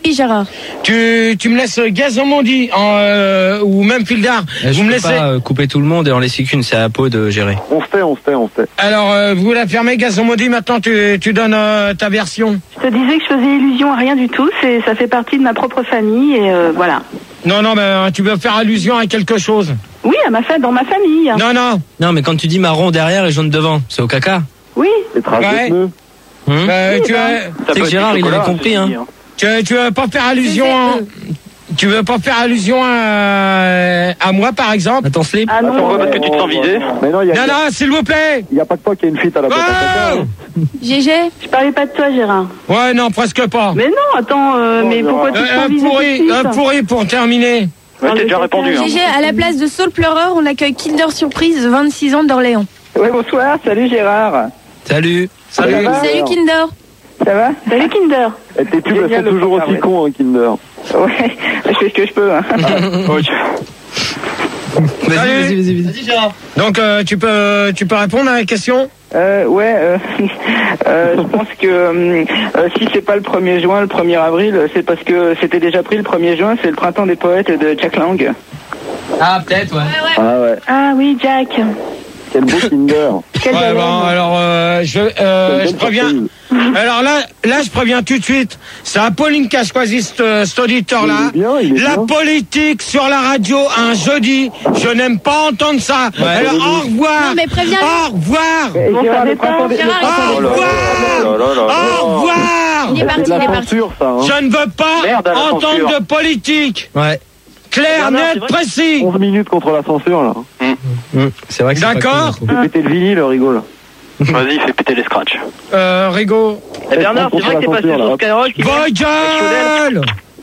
Speaker 7: Oui, Gérard.
Speaker 1: Tu, tu me laisses Gazomondi en, euh, ou même Fildar.
Speaker 3: Je
Speaker 1: Vous
Speaker 3: peux
Speaker 1: me laissez.
Speaker 3: pas euh, couper tout le monde et en laisser qu'une, c'est à Pau de gérer.
Speaker 2: On se tait, on se tait, on se tait.
Speaker 1: Alors, euh, vous la fermez, Gazomondi. Maintenant, tu, tu donnes euh, ta version.
Speaker 5: Je te disais que je faisais illusion à rien du tout. C'est, ça fait partie de ma propre famille et euh, voilà.
Speaker 1: Non, non, mais euh, tu veux faire allusion à quelque chose.
Speaker 5: Oui, à ma fa- dans ma famille.
Speaker 1: Non, non.
Speaker 3: Non, mais quand tu dis marron derrière et jaune devant, c'est au caca.
Speaker 5: Oui.
Speaker 2: Les traces
Speaker 1: Ouais.
Speaker 2: de pneus.
Speaker 3: Hum
Speaker 1: Euh,
Speaker 5: Oui,
Speaker 1: tu,
Speaker 5: bah.
Speaker 1: as,
Speaker 4: Ça
Speaker 3: C'est
Speaker 4: peut
Speaker 3: que
Speaker 4: être
Speaker 3: Gérard,
Speaker 4: du
Speaker 3: il avait
Speaker 4: chocolat,
Speaker 3: compris,
Speaker 4: ceci
Speaker 3: hein.
Speaker 4: dit, hein.
Speaker 1: tu, tu veux pas faire allusion
Speaker 7: C'est-
Speaker 1: à, tu veux pas faire allusion à, à moi, par exemple.
Speaker 3: À ton slip.
Speaker 5: Ah non.
Speaker 4: Pourquoi? Parce que tu te sens visé.
Speaker 2: Mais non, il y a,
Speaker 1: Non, non, s'il vous plaît.
Speaker 2: il y a pas que toi qui a une fuite à la boîte à caca.
Speaker 1: Oh
Speaker 7: G G.
Speaker 5: Je parlais pas de toi, Gérard.
Speaker 1: Ouais, non, presque pas.
Speaker 5: Mais non, attends, euh,
Speaker 2: Oh,
Speaker 5: mais
Speaker 2: non.
Speaker 5: pourquoi tu te
Speaker 1: Euh,
Speaker 5: sens
Speaker 1: un
Speaker 5: visé tout de
Speaker 1: pourri,
Speaker 5: suite
Speaker 1: un pourri pour terminer.
Speaker 4: Ouais, t'as déjà répondu. Hein.
Speaker 7: G G, à la place de Saul Pleureur, on accueille Kinder Surprise, vingt-six ans d'Orléans.
Speaker 8: Ouais, bonsoir, salut Gérard.
Speaker 3: Salut.
Speaker 1: Salut.
Speaker 8: Ça va
Speaker 7: Salut Kinder.
Speaker 8: Ça va?
Speaker 5: Salut Kinder.
Speaker 2: Et tes pubs, elles
Speaker 8: Génial,
Speaker 2: sont
Speaker 8: le
Speaker 2: toujours
Speaker 8: frère,
Speaker 2: aussi
Speaker 8: ouais.
Speaker 2: cons, hein, Kinder.
Speaker 8: Ouais, je fais ce que je peux. Hein.
Speaker 4: Ok.
Speaker 3: Vas-y,
Speaker 1: Salut.
Speaker 3: vas-y, vas-y, vas-y.
Speaker 1: Donc, euh, tu peux, tu peux répondre à la question.
Speaker 8: Euh, ouais, euh, euh, je pense que euh, euh, si c'est pas le premier juin, le premier avril, c'est parce que c'était déjà pris le premier juin, c'est le printemps des poètes de Jack Lang.
Speaker 3: Ah, peut-être, ouais.
Speaker 2: Ah ouais.
Speaker 5: Ah oui, Jack.
Speaker 2: Quel beau Kinder.
Speaker 5: Quel
Speaker 1: Ouais,
Speaker 5: bel
Speaker 1: bon,
Speaker 5: homme.
Speaker 1: alors, euh, je, euh,
Speaker 2: Quelle
Speaker 1: je
Speaker 2: bonne
Speaker 1: préviens.
Speaker 2: surprise.
Speaker 1: Alors là, là, je préviens tout de suite. C'est Apolline qui a choisi cet, cet auditeur-là.
Speaker 2: Il est bien, il est
Speaker 1: La
Speaker 2: bien.
Speaker 1: politique sur la radio un jeudi, je n'aime pas entendre ça. Alors au revoir.
Speaker 7: Non, mais préviens-le.
Speaker 1: Au revoir.
Speaker 8: Et
Speaker 5: Bon,
Speaker 8: Gérard,
Speaker 5: ça
Speaker 8: le
Speaker 5: dépend.
Speaker 8: printemps des, le
Speaker 7: Gérard,
Speaker 8: printemps
Speaker 1: Au
Speaker 8: des-
Speaker 1: revoir.
Speaker 4: Oh là là là là.
Speaker 1: Au revoir.
Speaker 7: Il est
Speaker 2: C'est
Speaker 7: parti,
Speaker 2: de
Speaker 7: il
Speaker 2: la
Speaker 7: est parti.
Speaker 2: censure, ça. Hein.
Speaker 1: Je ne veux pas
Speaker 4: Merde à la
Speaker 1: entendre
Speaker 4: censure.
Speaker 1: de politique.
Speaker 3: Ouais.
Speaker 1: Clair,
Speaker 4: Non, non, c'est
Speaker 1: net,
Speaker 4: vrai.
Speaker 1: précis.
Speaker 2: onze minutes contre la censure, là.
Speaker 3: Hum, C'est vrai que c'est pas
Speaker 1: D'accord.
Speaker 3: cool,
Speaker 2: J'ai pété le vinyle, rigole.
Speaker 4: Vas-y, fais péter les scratchs.
Speaker 1: Euh, Rigo.
Speaker 4: Et Bernard, c'est vrai que t'es passé
Speaker 2: Censure, là,
Speaker 4: sur
Speaker 2: hop.
Speaker 4: Skyrock. il-
Speaker 1: Vos gueules.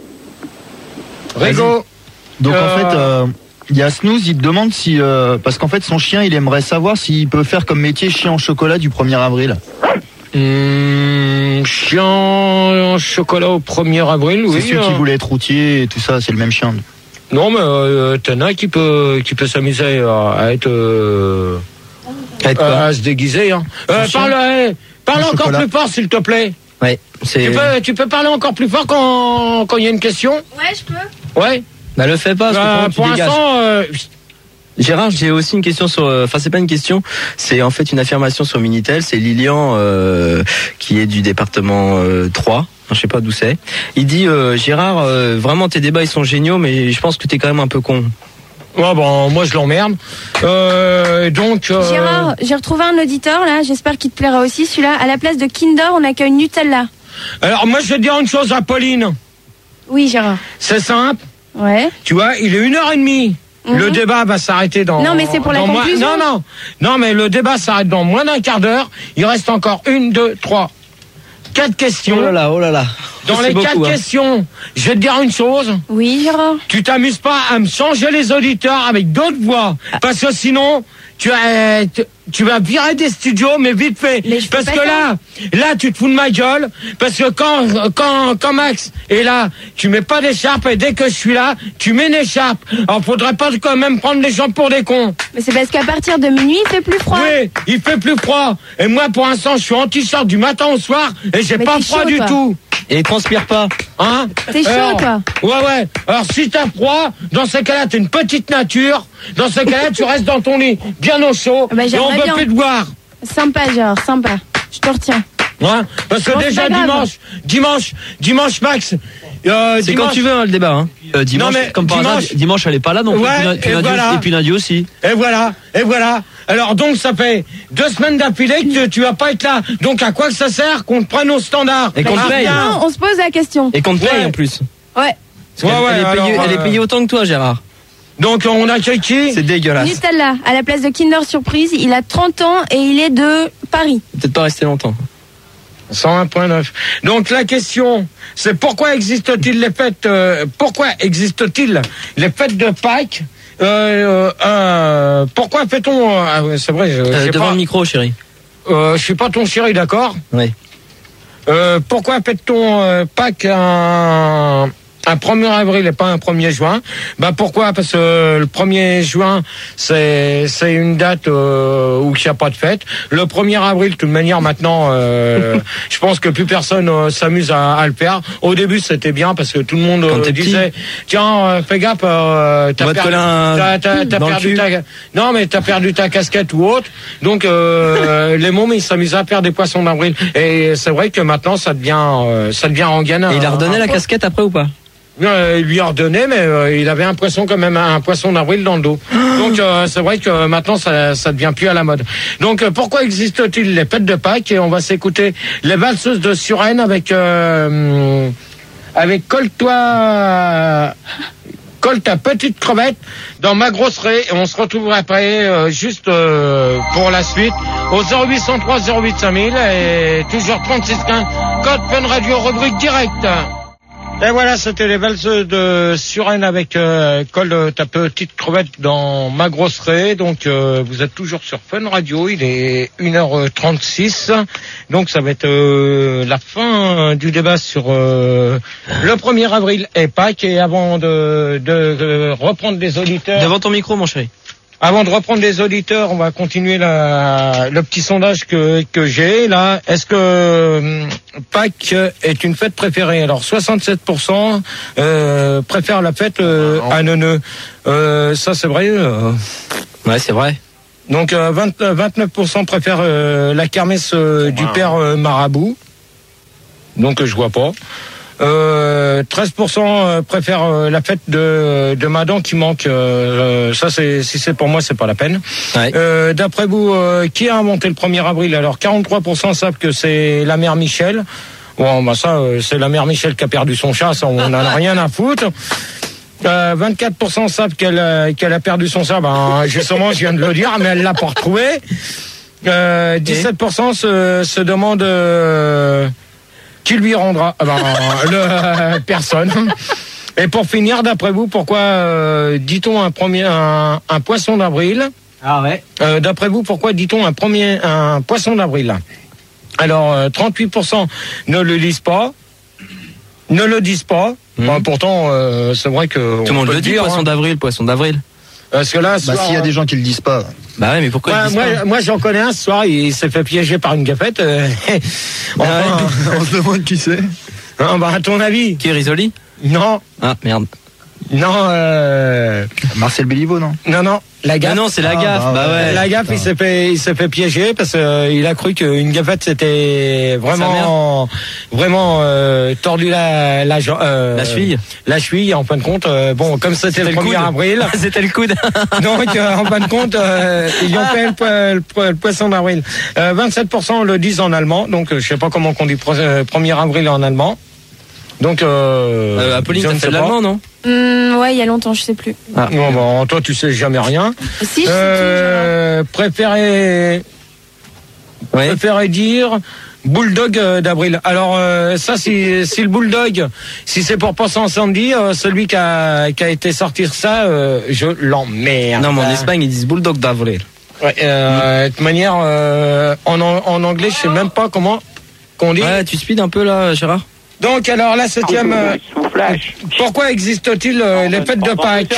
Speaker 1: Rigo.
Speaker 6: Donc
Speaker 1: Euh,
Speaker 6: en fait, euh, il y a Snooze, il te demande si, euh, parce qu'en fait son chien, il aimerait savoir s'il peut faire comme métier chien en chocolat du premier avril.
Speaker 1: Hum, chien en chocolat au premier avril, oui.
Speaker 6: c'est celui
Speaker 1: euh.
Speaker 6: qui voulait être routier et tout ça, c'est le même chien.
Speaker 1: Non, mais euh, t'en as qui peut, qui peut s'amuser à, à être, euh,
Speaker 3: Être quoi
Speaker 1: à se déguiser. Hein. Euh,
Speaker 6: chien.
Speaker 1: parle, eh, parle
Speaker 6: Un
Speaker 1: encore
Speaker 6: chocolat.
Speaker 1: plus fort, s'il te plaît.
Speaker 3: Ouais, c'est.
Speaker 1: Tu peux, tu peux parler encore plus fort quand, quand il y a une question.
Speaker 7: Ouais, je peux.
Speaker 1: Ouais.
Speaker 3: Bah, le fais pas, parce que
Speaker 1: Bah,
Speaker 3: pendant que
Speaker 1: pour
Speaker 3: tu dégages.
Speaker 1: l'instant, euh,
Speaker 3: Gérard, j'ai aussi une question sur. euh, Enfin, c'est pas une question, c'est en fait une affirmation sur Minitel. C'est Lilian euh, qui est du département euh, trois. Je sais pas d'où c'est. Il dit euh, Gérard, euh, vraiment tes débats ils sont géniaux, mais je pense que t'es quand même un peu con.
Speaker 1: ouais, bon, moi je l'emmerde. Euh, donc. euh,
Speaker 7: Gérard, j'ai retrouvé un auditeur là, j'espère qu'il te plaira aussi celui-là. À la place de Kinder, on accueille Nutella.
Speaker 1: Alors moi je vais te dire une chose à Pauline.
Speaker 7: Oui, Gérard.
Speaker 1: C'est simple.
Speaker 7: Ouais.
Speaker 1: Tu vois, il est une heure et demie.
Speaker 7: Mhm.
Speaker 1: Le débat va s'arrêter dans.
Speaker 7: Non, mais c'est pour la
Speaker 1: dans moins-
Speaker 7: conclusion.
Speaker 1: Non, non, non, mais le débat s'arrête dans moins d'un quart d'heure. Il reste encore une, deux, trois, quatre questions.
Speaker 3: Oh là là, oh là là.
Speaker 1: Dans
Speaker 3: C'est
Speaker 1: les
Speaker 3: beaucoup,
Speaker 1: quatre
Speaker 3: hein.
Speaker 1: questions, je vais te dire une chose.
Speaker 7: Oui, Gérard.
Speaker 1: Tu t'amuses pas à me changer les auditeurs avec d'autres voix, parce que sinon, tu, as, tu, tu vas virer des studios, mais vite fait.
Speaker 7: Mais je fais
Speaker 1: Parce
Speaker 7: pas
Speaker 1: que
Speaker 7: ça.
Speaker 1: là, là, tu te fous de ma gueule, parce que quand, quand, quand Max est là, tu mets pas d'écharpe, et dès que je suis là, tu mets une écharpe. Alors, faudrait pas quand même prendre les gens pour des cons.
Speaker 7: Mais c'est parce qu'à partir de minuit, il fait plus froid.
Speaker 1: Oui, il fait plus froid. Et moi, pour l'instant, je suis en t-shirt du matin au soir, et j'ai
Speaker 7: Mais
Speaker 1: pas
Speaker 7: t'es
Speaker 1: froid
Speaker 7: chaud,
Speaker 1: du
Speaker 7: toi.
Speaker 1: tout.
Speaker 3: Et il transpire pas.
Speaker 1: Hein?
Speaker 7: T'es chaud,
Speaker 1: Alors,
Speaker 7: toi.
Speaker 1: Ouais, ouais. Alors, si t'as froid, dans ce cas-là, t'es une petite nature. Dans ce cas-là, tu restes dans ton lit, bien au chaud.
Speaker 7: Bah,
Speaker 1: et on
Speaker 7: j'aimerais
Speaker 1: peut
Speaker 7: bien.
Speaker 1: plus te voir.
Speaker 7: Sympa, Gérard, sympa. Je te retiens.
Speaker 1: Hein? Parce que
Speaker 7: Bon, c'est
Speaker 1: déjà,
Speaker 7: pas grave.
Speaker 1: dimanche, dimanche, dimanche, Max. Euh,
Speaker 3: C'est
Speaker 1: dimanche,
Speaker 3: quand tu veux hein, le débat. Hein. Euh, dimanche,
Speaker 1: Non, mais
Speaker 3: comme par
Speaker 1: dimanche-
Speaker 3: hasard, dimanche elle est pas là donc.
Speaker 1: Ouais,
Speaker 3: et puis, puis
Speaker 1: et
Speaker 3: lundi,
Speaker 1: voilà.
Speaker 3: et puis lundi aussi.
Speaker 1: Et voilà, et voilà. Alors donc ça fait deux semaines d'affilée que tu, tu vas pas être là. Donc à quoi que ça sert qu'on te prenne au standard?
Speaker 3: Et qu'on
Speaker 1: Ah,
Speaker 3: te paye.
Speaker 1: bien.
Speaker 7: Non, on se pose la question.
Speaker 3: Et qu'on te paye
Speaker 1: Ouais.
Speaker 3: en plus.
Speaker 7: Ouais.
Speaker 3: Parce qu'elle-
Speaker 1: Ouais, ouais,
Speaker 3: elle, est payée,
Speaker 1: alors,
Speaker 3: elle est
Speaker 1: euh,
Speaker 3: payée autant que toi, Gérard.
Speaker 1: Donc on accueille qui?
Speaker 3: C'est dégueulasse.
Speaker 7: Nutella, à la place de Kinder Surprise, il a trente ans et il est de Paris.
Speaker 3: Peut-être pas rester longtemps.
Speaker 1: cent un virgule neuf. Donc la question, c'est pourquoi existe-t-il les fêtes euh, Pourquoi existe-t-il les fêtes de Pâques euh, euh, Pourquoi fait-on euh, ah ouais, c'est vrai, je,
Speaker 3: Euh,
Speaker 1: sais
Speaker 3: devant
Speaker 1: pas,
Speaker 3: le micro, chérie.
Speaker 1: euh, je suis pas ton chéri, d'accord?
Speaker 3: Oui.
Speaker 1: Euh, pourquoi fait-on euh, Pâques un, un premier avril et pas un premier juin. Bah pourquoi? Parce que le premier juin, c'est c'est une date euh, où il n'y a pas de fête. Le premier avril, de toute manière, maintenant, euh, je pense que plus personne euh, s'amuse à, à le faire. Au début, c'était bien parce que tout le monde euh, disait, tiens, euh, fais gaffe, euh, t'as perdu, t'as, t'as, t'as perdu ta, non mais t'as perdu ta casquette ou autre. Donc euh, les mômes ils s'amusaient à faire des poissons d'avril. Et c'est vrai que maintenant ça devient, euh, ça devient rengain.
Speaker 3: Et il a redonné la casquette après ou pas?
Speaker 1: Euh, il lui a redonné, mais euh, il avait un poisson quand même, un poisson d'avril dans le dos. Donc euh, c'est vrai que maintenant ça, ça devient plus à la mode. Donc euh, pourquoi existe-t-il les fêtes de Pâques? Et on va s'écouter les valseuses de Suresnes avec euh, avec Colle-toi, Colle ta petite crevette dans ma grosse raie. Et on se retrouve après euh, juste euh, pour la suite au zéro huit cent trois zéro huit cinq mille et toujours trente-six quinze code Fun Radio rubrique directe. Et voilà, c'était les valseuses de Suresnes avec euh, Colle ta petite crevette dans ma grosse raie. Donc euh, vous êtes toujours sur Fun Radio, il est une heure trente-six. Donc ça va être euh, la fin du débat sur euh, le premier avril et Pâques. Et avant de, de, de reprendre les auditeurs...
Speaker 3: Devant ton micro, mon chéri.
Speaker 1: Avant de reprendre les auditeurs, on va continuer la, le petit sondage que, que j'ai là. Est-ce que euh, Pâques est une fête préférée? Alors soixante-sept pour cent euh, préfèrent la fête euh, à Neuneu. Euh, ça c'est vrai euh...
Speaker 3: Ouais, c'est vrai.
Speaker 1: Donc euh, vingt, vingt-neuf pour cent préfèrent euh, la kermesse euh, du père euh, Marabout. Donc euh, je vois pas. Euh, treize pour cent préfèrent euh, la fête de, de Madan qui manque. Euh, ça, c'est, si c'est pour moi, c'est pas la peine.
Speaker 3: Ouais.
Speaker 1: Euh, d'après vous, euh, qui a inventé le premier avril? Alors, quarante-trois pour cent savent que c'est la mère Michel. Bon, bah ça, euh, c'est la mère Michel qui a perdu son chat. Ça, on en a rien à foutre. Euh, vingt-quatre pour cent savent qu'elle, euh, qu'elle a perdu son chat. Ben, justement, je viens de le dire, mais elle l'a pas retrouvé. Euh, dix-sept pour cent se, se demandent... Euh, qui lui rendra ah ben, le, euh, personne. Et pour finir, d'après vous, pourquoi euh, dit-on un premier un, un poisson d'avril?
Speaker 3: Ah ouais.
Speaker 1: Euh, d'après vous, pourquoi dit-on un premier un poisson d'avril? Alors euh, trente-huit pour cent ne le lisent pas, ne le disent pas. Mmh. Bon, pourtant, euh, c'est vrai que
Speaker 3: tout le monde le dit. Poisson hein. d'avril, poisson d'avril.
Speaker 1: Parce que là,
Speaker 6: bah, s'il y a des gens qui le disent pas.
Speaker 3: Bah ouais, mais pourquoi
Speaker 1: ouais,
Speaker 3: ils disent
Speaker 1: moi,
Speaker 3: pas
Speaker 1: moi, j'en connais un ce soir, il s'est fait piéger par une gafette. Euh,
Speaker 6: enfin, ouais. On se demande qui c'est.
Speaker 1: Non, bah, à ton avis.
Speaker 3: Qui est Risoli?
Speaker 1: Non.
Speaker 3: Ah, merde.
Speaker 1: Non, euh...
Speaker 6: Marcel Béliveau, non?
Speaker 1: Non, non. La gaffe.
Speaker 3: Ah non, c'est la
Speaker 1: ah,
Speaker 3: gaffe.
Speaker 1: Bah, bah ouais. La gaffe, il s'est fait, il s'est fait piéger parce qu'il euh, a cru qu'une gaffette c'était vraiment, vraiment euh, tordu la, la, euh,
Speaker 3: la cheville.
Speaker 1: La cheville. En fin de compte, euh, bon, comme c'était, c'était le premier avril,
Speaker 3: c'était le coude.
Speaker 1: Donc, euh, en fin de compte, euh, ils ont fait le, le, le poisson d'avril. Euh, vingt-sept pour cent le disent en allemand. Donc, euh, je sais pas comment on dit premier avril en allemand. Donc, euh,
Speaker 3: euh Apolline, t'as fait de l'allemand, non?
Speaker 7: Mmh, ouais, il y a longtemps, je sais plus.
Speaker 1: Ah. Bon, bon, toi, tu sais jamais rien.
Speaker 7: Si, je
Speaker 1: euh, sais tout. Préférez, ouais. préférez dire bulldog d'avril. Alors, euh, ça, si, si le bulldog, si c'est pour pas s'incendier, euh, celui qui a, qui a été sortir ça, euh, je l'emmerde.
Speaker 3: Non, mais en Espagne, ils disent bulldog d'avril.
Speaker 1: Ouais, euh, de toute manière, euh, en, en anglais, je sais même pas comment qu'on dit.
Speaker 3: Ouais, tu speed un peu là, Gérard.
Speaker 1: Donc alors la septième, euh, pourquoi existe-t-il euh, les fêtes de Pâques?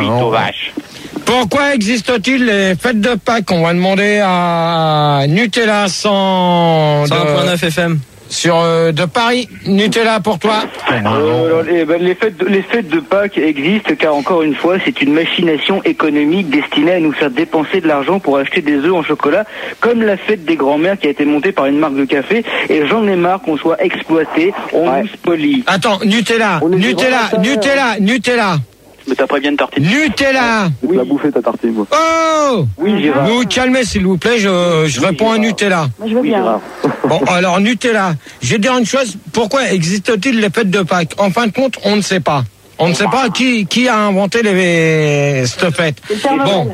Speaker 1: Pourquoi existe-t-il les fêtes de Pâques? On va demander à Nutella cent
Speaker 3: cent un virgule neuf F M
Speaker 1: sur euh, de Paris. Nutella pour toi.
Speaker 8: Euh, les, ben, les, fêtes de, les fêtes de Pâques existent car encore une fois c'est une machination économique destinée à nous faire dépenser de l'argent pour acheter des œufs en chocolat, comme la fête des grands-mères qui a été montée par une marque de café. Et j'en ai marre qu'on soit exploité, on ouais. nous spolie.
Speaker 1: Attends, Nutella, Nutella, Nutella, Nutella.
Speaker 4: Mais t'as pas bien de tartine.
Speaker 1: Nutella.
Speaker 2: Oui. La bouffer ta tartine, moi.
Speaker 1: Oh.
Speaker 8: Oui, Gérard.
Speaker 1: Vous vous calmez, s'il vous plaît, je, je oui, réponds Gérard. à Nutella.
Speaker 5: Moi, je veux bien.
Speaker 2: Oui,
Speaker 1: bon, alors, Nutella. Je vais dire une chose. Pourquoi existe-t-il les fêtes de Pâques? En fin de compte, on ne sait pas. On ne sait pas qui, qui a inventé les, cette fête.
Speaker 5: C'est le Père Noël.
Speaker 1: Bon.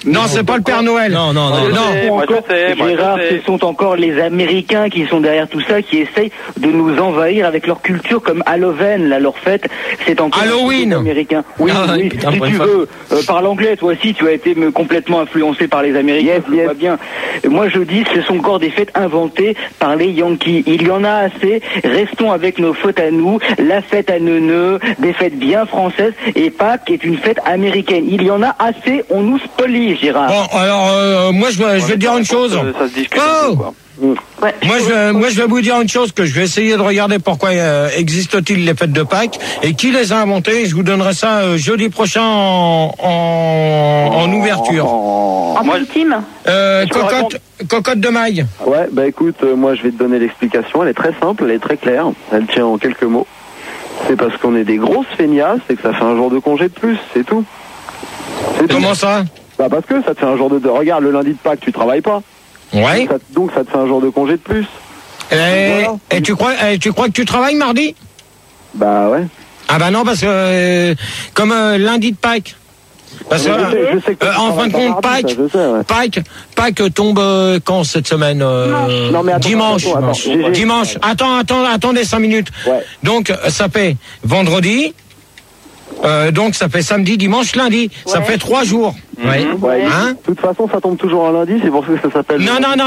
Speaker 1: Non, c'est pas le Père Noël.
Speaker 3: Non, non, non.
Speaker 4: Moi, je
Speaker 1: non.
Speaker 4: sais, moi, je
Speaker 8: Encore,
Speaker 4: sais, moi, je
Speaker 8: Gérard,
Speaker 4: sais.
Speaker 8: ce sont encore les Américains qui sont derrière tout ça, qui essayent de nous envahir avec leur culture comme Halloween, là, leur fête, c'est encore
Speaker 1: Halloween.
Speaker 8: les Américains. Oui,
Speaker 3: Ah,
Speaker 8: oui,
Speaker 3: putain,
Speaker 8: si
Speaker 3: pour
Speaker 8: tu
Speaker 3: une fois.
Speaker 8: veux, euh, parle anglais, toi aussi, tu as été me- complètement influencé par les Américains,
Speaker 2: Yes,
Speaker 8: je le
Speaker 2: yes.
Speaker 8: vois bien. Et moi, je dis, ce sont encore des fêtes inventées par les Yankees. Il y en a assez, restons avec nos fautes à nous, la fête à neuneux, des fêtes bien françaises, et Pâques est une fête américaine. Il y en a assez, on nous spolie, Gérard.
Speaker 1: Bon, alors, euh, moi, je, vais- je vais te dire une chose.
Speaker 4: Ça, ça se discute
Speaker 1: Oh
Speaker 4: un peu, quoi.
Speaker 5: Ouais.
Speaker 1: Moi je, moi, je vais vous dire une chose, que je vais essayer de regarder pourquoi euh, existe-t-il les fêtes de Pâques et qui les a inventées. Je vous donnerai ça euh, jeudi prochain en, en, en ouverture.
Speaker 2: Oh.
Speaker 5: En
Speaker 4: Moi,
Speaker 5: ultime.
Speaker 1: Euh,
Speaker 4: Je peux
Speaker 1: cocotte, cocotte de maille.
Speaker 2: Ouais, bah écoute, euh, moi je vais te donner l'explication. Elle est très simple, elle est très claire. Elle tient en quelques mots. C'est parce qu'on est des grosses feignasses et que ça fait un jour de congé de plus, c'est tout. C'est tout.
Speaker 1: Comment ça?
Speaker 2: Bah parce que ça te fait un jour de... Regarde, le lundi de Pâques, tu travailles pas.
Speaker 1: Ouais.
Speaker 2: Ça- donc ça te fait un jour de congé de plus.
Speaker 1: Et,
Speaker 2: Voilà.
Speaker 1: et tu crois, et tu crois que tu travailles mardi?
Speaker 2: Bah ouais.
Speaker 1: Ah bah non, parce que euh, comme euh, lundi de Pâques. Parce que
Speaker 2: Je sais- je sais que
Speaker 1: euh,
Speaker 2: tu
Speaker 1: en fin de
Speaker 2: travailles
Speaker 1: compte,
Speaker 2: pas mardi,
Speaker 1: Pâques,
Speaker 2: ça, je sais, ouais.
Speaker 1: Pâques, Pâques tombe euh, quand cette semaine euh,
Speaker 2: Non, mais attends,
Speaker 1: dimanche.
Speaker 2: attends, attends, G G.
Speaker 1: Dimanche. Attends, attends, attendez cinq minutes.
Speaker 2: Ouais.
Speaker 1: Donc euh, ça fait vendredi. Euh, donc ça fait samedi, dimanche, lundi. Ça
Speaker 5: Ouais.
Speaker 1: fait trois jours.
Speaker 3: Ouais.
Speaker 2: Ouais,
Speaker 1: Hein
Speaker 2: de toute façon, ça tombe toujours un lundi, c'est pour ça que ça s'appelle...
Speaker 1: Non, non, non.